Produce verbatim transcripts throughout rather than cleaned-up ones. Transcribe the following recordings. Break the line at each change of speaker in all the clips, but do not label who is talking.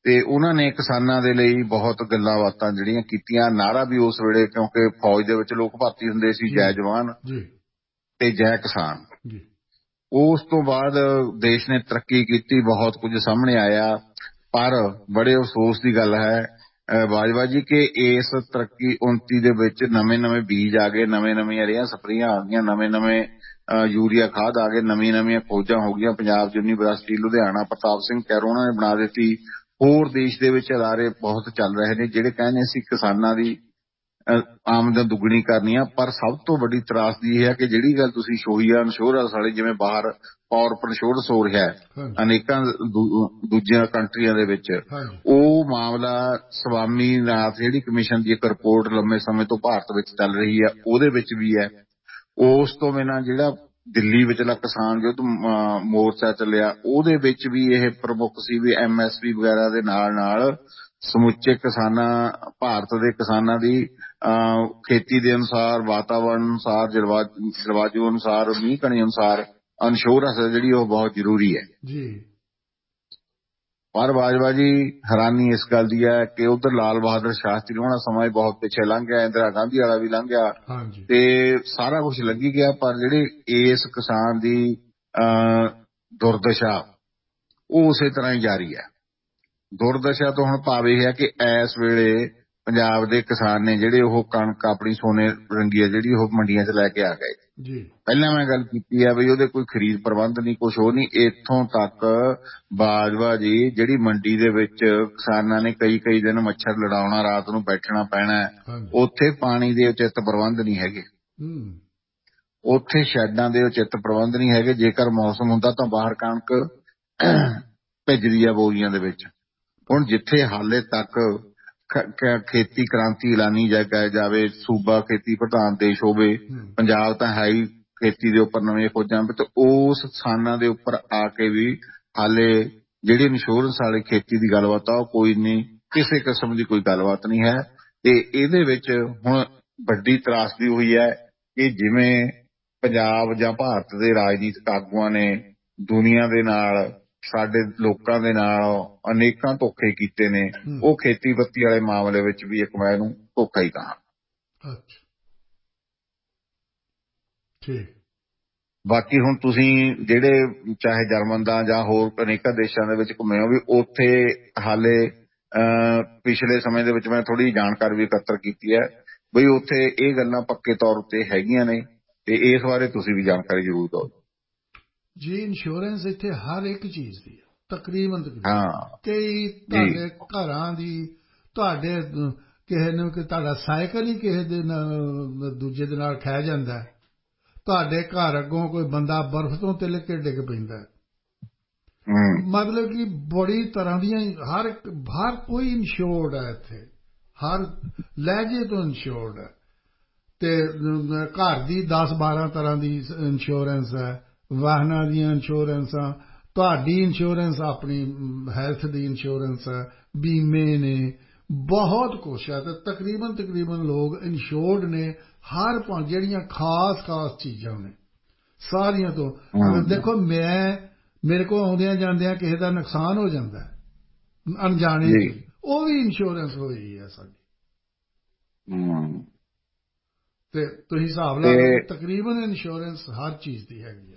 ਤੇ ਉਹਨਾਂ ਨੇ ਕਿਸਾਨਾਂ ਦੇ ਲਈ ਬਹੁਤ ਗੱਲਾਂ ਬਾਤਾਂ ਜਿਹੜੀਆਂ ਕੀਤੀਆਂ। ਨਾਅਰਾ ਵੀ ਉਸ ਵੇਲੇ, ਕਿਉਂਕਿ ਫੌਜ ਦੇ ਵਿੱਚ ਲੋਕ ਭਰਤੀ ਹੁੰਦੇ ਸੀ, ਜੈ ਜਵਾਨ ਤੇ ਜੈ ਕਿਸਾਨ। ਉਸ ਤੋਂ ਬਾਅਦ ਦੇਸ਼ ਨੇ ਤਰੱਕੀ ਕੀਤੀ, ਬਹੁਤ ਕੁਝ ਸਾਹਮਣੇ ਆਇਆ। ਪਰ ਬੜੇ ਅਫਸੋਸ ਦੀ ਗੱਲ ਹੈ ਬਾਜਵਾ ਜੀ ਕਿ ਇਸ ਤਰੱਕੀ ਉਨਤੀ ਦੇ ਵਿੱਚ ਨਵੇਂ ਨਵੇਂ ਬੀਜ ਆ ਗਏ, ਨਵੇਂ ਨਵੀਆਂ ਰੇਹਾਂ ਸਪਰੇਆਂ ਆ ਗਈਆਂ, ਨਵੇਂ ਨਵੇਂ ਯੂਰੀਆ ਖਾਦ ਆ ਗਏ, ਨਵੀਆਂ ਨਵੀਆਂ ਖੋਜਾਂ ਹੋ ਗਈਆਂ। ਪੰਜਾਬ ਯੂਨੀਵਰਸਿਟੀ ਲੁਧਿਆਣਾ ਪ੍ਰਤਾਪ ਸਿੰਘ ਕੈਰੋਂ ਉਹਨਾਂ ਨੇ ਬਣਾ ਦਿੱਤੀ। ਹੋਰ ਦੇਸ਼ ਦੇ ਵਿੱਚ ਅਦਾਰੇ ਬਹੁਤ ਚੱਲ ਰਹੇ ਨੇ ਜਿਹੜੇ ਕਹਿੰਦੇ ਸੀ ਕਿਸਾਨਾਂ ਦੀ ਆਮਦਨ ਦੁੱਗਣੀ ਕਰਨੀ ਆ। ਪਰ ਸਭ ਤੋਂ ਵੱਡੀ ਤਰਾਸਦੀ ਇਹ ਹੈ ਕਿ ਜਿਹੜੀ ਗੱਲ ਤੁਸੀਂ ਸ਼ੋਹੀਆ ਇੰਸ਼ੋਰੈਂਸ ਵਾਲੀ, ਜਿਵੇਂ ਬਾਹਰ ਕਾਰਪੋਰੇਟ ਇੰਸ਼ੋਰੈਂਸ ਹੋ ਰਿਹਾ ਅਨੇਕਾਂ ਦੂਜੀਆਂ ਕੰਟਰੀਆਂ ਦੇ ਵਿੱਚ, ਉਹ ਮਾਮਲਾ ਸਵਾਮੀਨਾਥਨ ਜਿਹੜੀ ਕਮਿਸ਼ਨ ਦੀ ਇੱਕ ਰਿਪੋਰਟ ਲੰਮੇ ਸਮੇਂ ਤੋਂ ਭਾਰਤ ਵਿੱਚ ਚੱਲ ਰਹੀ ਹੈ ਉਹਦੇ ਵਿੱਚ ਵੀ ਹੈ। ਉਸ ਤੋਂ ਬਿਨਾਂ ਜਿਹੜਾ ਦਿੱਲੀ ਵਿਚਲਾ ਕਿਸਾਨ ਯੁੱਧ ਮੋਰਚਾ ਚੱਲਿਆ ਉਹਦੇ ਵਿੱਚ ਵੀ ਇਹ ਪ੍ਰਮੁੱਖ ਸੀ ਵੀ ਐਮ ਐਸ ਪੀ ਵਗੈਰਾ ਦੇ ਨਾਲ ਨਾਲ ਸਮੁੱਚੇ ਕਿਸਾਨਾਂ, ਭਾਰਤ ਦੇ ਕਿਸਾਨਾਂ ਦੀ ਖੇਤੀ ਦੇ ਅਨੁਸਾਰ, ਵਾਤਾਵਰਨ ਅਨੁਸਾਰ, ਜਲਵਾਯੂ ਅਨੁਸਾਰ, ਮੀਂਹ ਕਣੀ ਅਨੁਸਾਰ ਇੰਸ਼ੋਰੈਂਸ ਜਿਹੜੀ ਉਹ ਬਹੁਤ ਜ਼ਰੂਰੀ ਹੈ ਜੀ। ਪਰ ਬਾਜਵਾ ਜੀ ਹੈਰਾਨੀ ਇਸ ਗੱਲ ਦੀ ਹੈ ਕਿ ਉਧਰ ਲਾਲ ਬਹਾਦਰ ਸ਼ਾਸਤਰੀ ਹੋਣਾ ਸਮਾਂ ਹੀ ਬਹੁਤ ਪਿੱਛੇ ਲੰਘ ਗਿਆ, ਇੰਦਰਾ ਗਾਂਧੀ ਵਾਲਾ ਵੀ ਲੰਘ ਗਿਆ ਤੇ ਸਾਰਾ ਕੁਛ ਲੰਘੀ ਗਿਆ। ਪਰ ਜਿਹੜੇ ਇਸ ਕਿਸਾਨ ਦੀ ਅਹ ਦੁਰਦਸ਼ਾ ਉਹ ਉਸੇ ਤਰ੍ਹਾਂ ਹੀ ਜਾਰੀ ਹੈ। ਦੁਰਦਸ਼ਾ ਤੋਂ ਹੁਣ ਭਾਵ ਇਹ ਹੈ ਕਿ ਇਸ ਵੇਲੇ ਪੰਜਾਬ ਦੇ ਕਿਸਾਨ ਨੇ ਜਿਹੜੇ ਉਹ ਕਣਕ ਆਪਣੀ ਸੋਨੇ ਰੰਗੀ ਹੈ ਜਿਹੜੀ ਉਹ ਮੰਡੀਆਂ 'ਚ ਲੈ ਕੇ ਆ ਗਏ ਜੀ। ਪਹਿਲਾਂ ਮੈਂ ਗੱਲ ਕੀਤੀ ਹੈ ਵੀ ਉਹਦੇ ਕੋਈ ਖਰੀਦ ਪ੍ਰਬੰਧ ਨਹੀਂ, ਕੁਛ ਉਹ ਨਹੀਂ। ਇੱਥੋਂ ਤੱਕ ਬਾਜਵਾ ਜੀ ਜਿਹੜੀ ਮੰਡੀ ਦੇ ਵਿੱਚ ਕਿਸਾਨਾਂ ਨੇ ਕਈ ਕਈ ਦਿਨ ਮੱਛਰ ਲੜਾਉਣਾ, ਰਾਤ ਨੂੰ ਬੈਠਣਾ ਪੈਣਾ, ਉੱਥੇ ਪਾਣੀ ਦੇ ਉਚਿਤ ਪ੍ਰਬੰਧ ਨਹੀਂ ਹੈਗੇ, ਉੱਥੇ ਸ਼ੈਡਾਂ ਦੇ ਉਚਿਤ ਪ੍ਰਬੰਧ ਨਹੀਂ ਹੈਗੇ। ਜੇਕਰ ਮੌਸਮ ਹੁੰਦਾ ਤਾਂ ਬਾਹਰ ਕਣਕ ਭਿੱਜਦੀ ਆ ਬੋਰੀਆਂ ਦੇ ਵਿੱਚ। ਹੁਣ ਜਿੱਥੇ ਹਾਲੇ ਤੱਕ ਖੇਤੀ ਕ੍ਰਾਂਤੀ ਐਲਾਨੀ ਜਾਵੇ, ਸੂਬਾ ਖੇਤੀ ਪ੍ਰਧਾਨ ਦੇਸ਼ ਹੋਵੇ, ਪੰਜਾਬ ਤਾਂ ਹੈ ਹੀ ਖੇਤੀ ਦੇ ਉੱਪਰ ਨਵੀਆਂ ਖੋਜਾਂ, ਤੇ ਉਸ ਸਥਾਨਾਂ ਦੇ ਉੱਪਰ ਆ ਕੇ ਵੀ ਹਾਲੇ ਜਿਹੜੀ ਇੰਸ਼ੋਰੈਂਸ ਵਾਲੀ ਖੇਤੀ ਦੀ ਗੱਲਬਾਤ ਆ ਉਹ ਕੋਈ ਨਹੀਂ, ਕਿਸੇ ਕਿਸਮ ਦੀ ਕੋਈ ਗੱਲਬਾਤ ਨਹੀਂ ਹੈ। ਤੇ ਇਹਦੇ ਵਿੱਚ ਹੁਣ ਵੱਡੀ ਤਰਾਸਦੀ ਹੋਈ ਹੈ ਕਿ ਜਿਵੇਂ ਪੰਜਾਬ ਜਾਂ ਭਾਰਤ ਦੇ ਰਾਜਨੀਤਿਕ ਆਗੂਆਂ ਨੇ ਦੁਨੀਆ ਦੇ ਨਾਲ, ਸਾਡੇ ਲੋਕਾਂ ਦੇ ਨਾਲ ਅਨੇਕਾਂ ਧੋਖੇ ਕੀਤੇ ਨੇ, ਉਹ ਖੇਤੀਬਾੜੀ ਵਾਲੇ ਮਾਮਲੇ ਵਿੱਚ ਵੀ ਇੱਕ ਮੈਂ ਇਹਨੂੰ ਧੋਖਾ ਹੀ ਕਹਾਂ। ਬਾਕੀ ਹੁਣ ਤੁਸੀਂ ਜਿਹੜੇ ਚਾਹੇ ਜਰਮਨ ਦਾ ਜਾਂ ਹੋਰ ਅਨੇਕਾਂ ਦੇਸ਼ਾਂ ਦੇ ਵਿੱਚ ਘੁੰਮੇ ਹੋ ਵੀ ਉੱਥੇ ਹਾਲੇ ਪਿਛਲੇ ਸਮੇਂ ਦੇ ਵਿੱਚ ਮੈਂ ਥੋੜ੍ਹੀ ਜਾਣਕਾਰੀ ਵੀ ਇਕੱਤਰ ਕੀਤੀ ਹੈ ਬਈ ਉੱਥੇ ਇਹ ਗੱਲਾਂ ਪੱਕੇ ਤੌਰ ਉੱਤੇ ਹੈਗੀਆਂ ਨੇ ਤੇ ਇਸ ਬਾਰੇ ਤੁਸੀਂ ਵੀ ਜਾਣਕਾਰੀ ਜ਼ਰੂਰ ਦਿਓ
ਜੀ। ਇੰਸ਼ੋਰੈਂਸ ਇੱਥੇ ਹਰ ਇੱਕ ਚੀਜ਼ ਦੀ ਤਕਰੀਬਨ ਤਕਰੀਬਨ ਕਈ ਤੁਹਾਡੇ ਘਰਾਂ ਦੀ, ਤੁਹਾਡੇ ਕਿਸੇ ਨੂੰ ਕਿ ਤੁਹਾਡਾ ਸਾਈਕਲ ਹੀ ਕਿਸੇ ਦੇ ਦੂਜੇ ਦੇ ਨਾਲ ਖਹਿ ਜਾਂਦਾ, ਤੁਹਾਡੇ ਘਰ ਅੱਗੋਂ ਕੋਈ ਬੰਦਾ ਬਰਫ਼ ਤੋਂ ਤਿਲਕ ਕੇ ਡਿੱਗ ਪੈਂਦਾ, ਮਤਲਬ ਕਿ ਬੜੀ ਤਰ੍ਹਾਂ ਦੀਆਂ ਹਰ ਹਰ ਕੋਈ ਇੰਸ਼ੋਰਡ ਹੈ ਇੱਥੇ, ਹਰ ਲਹਿਜੇ ਤੋਂ ਇੰਸ਼ੋਰਡ ਹੈ। ਤੇ ਘਰ ਦੀ ਦਸ ਬਾਰਾਂ ਤਰ੍ਹਾਂ ਦੀ ਇੰਸ਼ੋਰੈਂਸ ਹੈ, ਵਾਹਨਾਂ ਦੀਆਂ ਇੰਸ਼ੋਰੈਂਸਾਂ, ਤੁਹਾਡੀ ਇੰਸ਼ੋਰੈਂਸ ਆਪਣੀ ਹੈਲਥ ਦੀ ਇੰਸ਼ੋਰੈਂਸ ਹੈ, ਬੀਮੇ ਨੇ, ਬਹੁਤ ਕੁਛ ਹੈ। ਤੇ ਤਕਰੀਬਨ ਤਕਰੀਬਨ ਲੋਕ ਇੰਸ਼ੋਰਡ ਨੇ ਹਰ ਜਿਹੜੀਆਂ ਖਾਸ ਖਾਸ ਚੀਜ਼ਾਂ ਨੇ ਸਾਰੀਆਂ ਤੋਂ। ਦੇਖੋ ਮੈਂ ਮੇਰੇ ਕੋਲ ਆਉਂਦਿਆਂ ਜਾਂਦਿਆਂ ਕਿਸੇ ਦਾ ਨੁਕਸਾਨ ਹੋ ਜਾਂਦਾ ਅਣਜਾਣੇ ਚ, ਉਹ ਵੀ ਇੰਸ਼ੋਰੈਂਸ ਹੋਈ ਹੈ ਸਾਡੀ। ਤੇ ਤੁਸੀਂ ਹਿਸਾਬ ਲਾ ਲਓ ਤਕਰੀਬਨ ਇੰਸ਼ੋਰੈਂਸ ਹਰ ਚੀਜ਼ ਦੀ ਹੈਗੀ ਹੈ।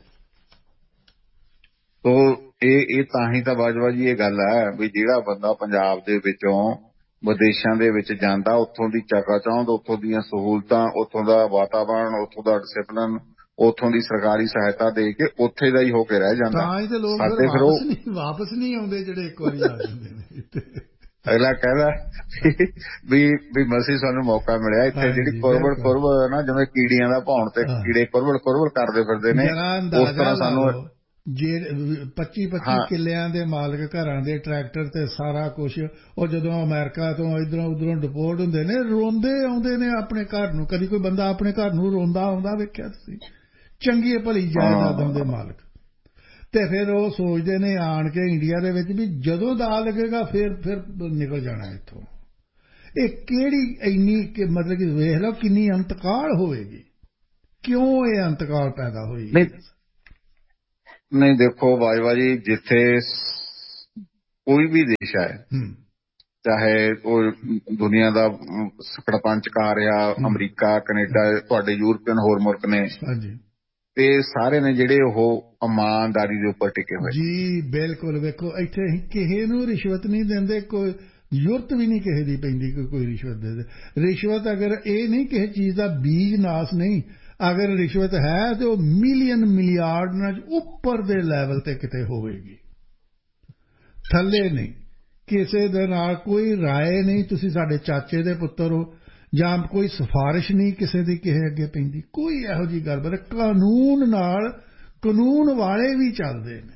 ਤੋ ਇਹ ਇਹ ਤਾਂ ਹੀ ਤਾਂ ਬਾਜਵਾ ਜੀ ਇਹ ਗੱਲ ਹੈ ਵੀ ਜਿਹੜਾ ਬੰਦਾ ਪੰਜਾਬ ਦੇ ਵਿੱਚੋਂ ਵਿਦੇਸ਼ਾਂ ਦੇ ਵਿੱਚ ਜਾਂਦਾ, ਉੱਥੋਂ ਦੀ ਚਕਾਚੌਂਧ, ਉੱਥੋਂ ਦੀਆਂ ਸਹੂਲਤਾਂ, ਉੱਥੋਂ ਦਾ ਵਾਤਾਵਰਨ, ਉੱਥੋਂ ਦਾ ਡਿਸਿਪਲਿਨ, ਉੱਥੋਂ ਦੀ ਸਰਕਾਰੀ ਸਹਾਇਤਾ ਦੇ ਕੇ ਉੱਥੇ ਦਾ ਹੀ ਹੋ ਕੇ ਰਹਿ ਜਾਂਦਾ।
ਤਾਂ ਹੀ ਤੇ ਲੋਕ ਫਿਰ ਵਾਪਸ ਨਹੀਂ ਵਾਪਸ ਨਹੀਂ ਆਉਂਦੇ ਜਿਹੜੇ ਇੱਕ ਵਾਰੀ ਆ ਜਾਂਦੇ ਨੇ।
ਅਗਲਾ ਕਹਿੰਦਾ ਵੀ ਵੀ ਮਸੀਂ ਸਾਨੂੰ ਮੌਕਾ ਮਿਲਿਆ ਇੱਥੇ, ਜਿਹੜੀ ਕੁਰਬੜ ਕੁਰਬੜ ਨਾ ਜਿਵੇਂ ਕੀੜੀਆਂ ਦਾ ਭੌਣ ਤੇ ਕੀੜੇ ਕੁਰਬੜ ਕੁਰਬੜ ਕਰਦੇ ਫਿਰਦੇ ਨੇ, ਉਸ ਤਰ੍ਹਾਂ ਸਾਨੂੰ
ਜੇ ਪੱਚੀ ਪੱਚੀ ਕਿੱਲਿਆਂ ਦੇ ਮਾਲਕ ਘਰਾਂ ਦੇ ਟਰੈਕਟਰ ਤੇ ਸਾਰਾ ਕੁਛ, ਉਹ ਜਦੋਂ ਅਮਰੀਕਾ ਤੋਂ ਇੱਧਰੋਂ ਉੱਧਰੋਂ ਡਿਪੋਰਟ ਹੁੰਦੇ ਨੇ ਰੋਂਦੇ ਆਉਂਦੇ ਨੇ ਆਪਣੇ ਘਰ ਨੂੰ। ਕਦੀ ਕੋਈ ਬੰਦਾ ਆਪਣੇ ਘਰ ਨੂੰ ਰੋਂਦਾ ਆਉਂਦਾ ਵੇਖਿਆ ਤੁਸੀਂ? ਚੰਗੀ ਭਲੀ ਜਾਇਦਾਦਾਂ ਦੇ ਮਾਲਕ। ਤੇ ਫਿਰ ਉਹ ਸੋਚਦੇ ਨੇ ਆਣ ਕੇ ਇੰਡੀਆ ਦੇ ਵਿੱਚ ਵੀ ਜਦੋਂ ਦਾ ਲੱਗੇਗਾ ਫਿਰ ਫਿਰ ਨਿਕਲ ਜਾਣਾ ਇੱਥੋਂ। ਇਹ ਕਿਹੜੀ ਇੰਨੀ ਕਿ ਮਤਲਬ ਕਿ ਵੇਖ ਲਓ ਕਿੰਨੀ ਅੰਤਕਾਲ ਹੋਵੇਗੀ, ਕਿਉਂ ਇਹ ਅੰਤਕਾਲ ਪੈਦਾ ਹੋਈ?
ਨਹੀਂ ਦੇਖੋ ਬਾਜਵਾ ਜੀ, ਜਿੱਥੇ ਕੋਈ ਵੀ ਦੇਸ਼ ਹੈ, ਚਾਹੇ ਉਹ ਦੁਨੀਆ ਦਾ ਸਰਪੰਚ ਕਾ ਰਿਹਾ, ਅਮਰੀਕਾ, ਕੈਨੇਡਾ, ਤੁਹਾਡੇ ਯੂਰਪੀਅਨ ਹੋਰ ਮੁਲਕ ਨੇ, ਤੇ ਸਾਰੇ ਨੇ ਜਿਹੜੇ ਉਹ ਇਮਾਨਦਾਰੀ ਦੇ ਉੱਪਰ ਟਿਕੇ ਹੋਏ
ਜੀ। ਬਿਲਕੁਲ। ਵੇਖੋ ਇੱਥੇ ਕਿਸੇ ਨੂੰ ਰਿਸ਼ਵਤ ਨਹੀਂ ਦਿੰਦੇ, ਕੋਈ ਜ਼ਰੂਰਤ ਵੀ ਨਹੀਂ ਕਿਸੇ ਦੀ ਪੈਂਦੀ ਕਿ ਕੋਈ ਰਿਸ਼ਵਤ ਦੇ ਦੇ। ਰਿਸ਼ਵਤ ਅਗਰ ਇਹ ਨਹੀਂ ਕਿਸੇ ਚੀਜ਼ ਦਾ ਬੀਜ ਨਾਸ ਨਹੀਂ, ਅਗਰ ਰਿਸ਼ਵਤ ਹੈ ਤੇ ਉਹ ਮਿਲੀਅਨ ਮਿਲੀਆਰਡ ਉੱਪਰ ਦੇ ਲੈਵਲ ਤੇ ਕਿਤੇ ਹੋਵੇਗੀ, ਥੱਲੇ ਨਹੀਂ। ਕਿਸੇ ਦੇ ਨਾਲ ਕੋਈ ਰਾਏ ਨਹੀਂ, ਤੁਸੀਂ ਸਾਡੇ ਚਾਚੇ ਦੇ ਪੁੱਤਰ ਹੋ, ਜਾਂ ਕੋਈ ਸਿਫਾਰਿਸ਼ ਨਹੀਂ ਕਿਸੇ ਦੀ ਕਿਸੇ ਅੱਗੇ ਪੈਂਦੀ, ਕੋਈ ਇਹੋ ਜਿਹੀ ਗੱਲ। ਪਰ ਕਾਨੂੰਨ ਨਾਲ, ਕਾਨੂੰਨ ਵਾਲੇ ਵੀ ਚੱਲਦੇ ਨੇ।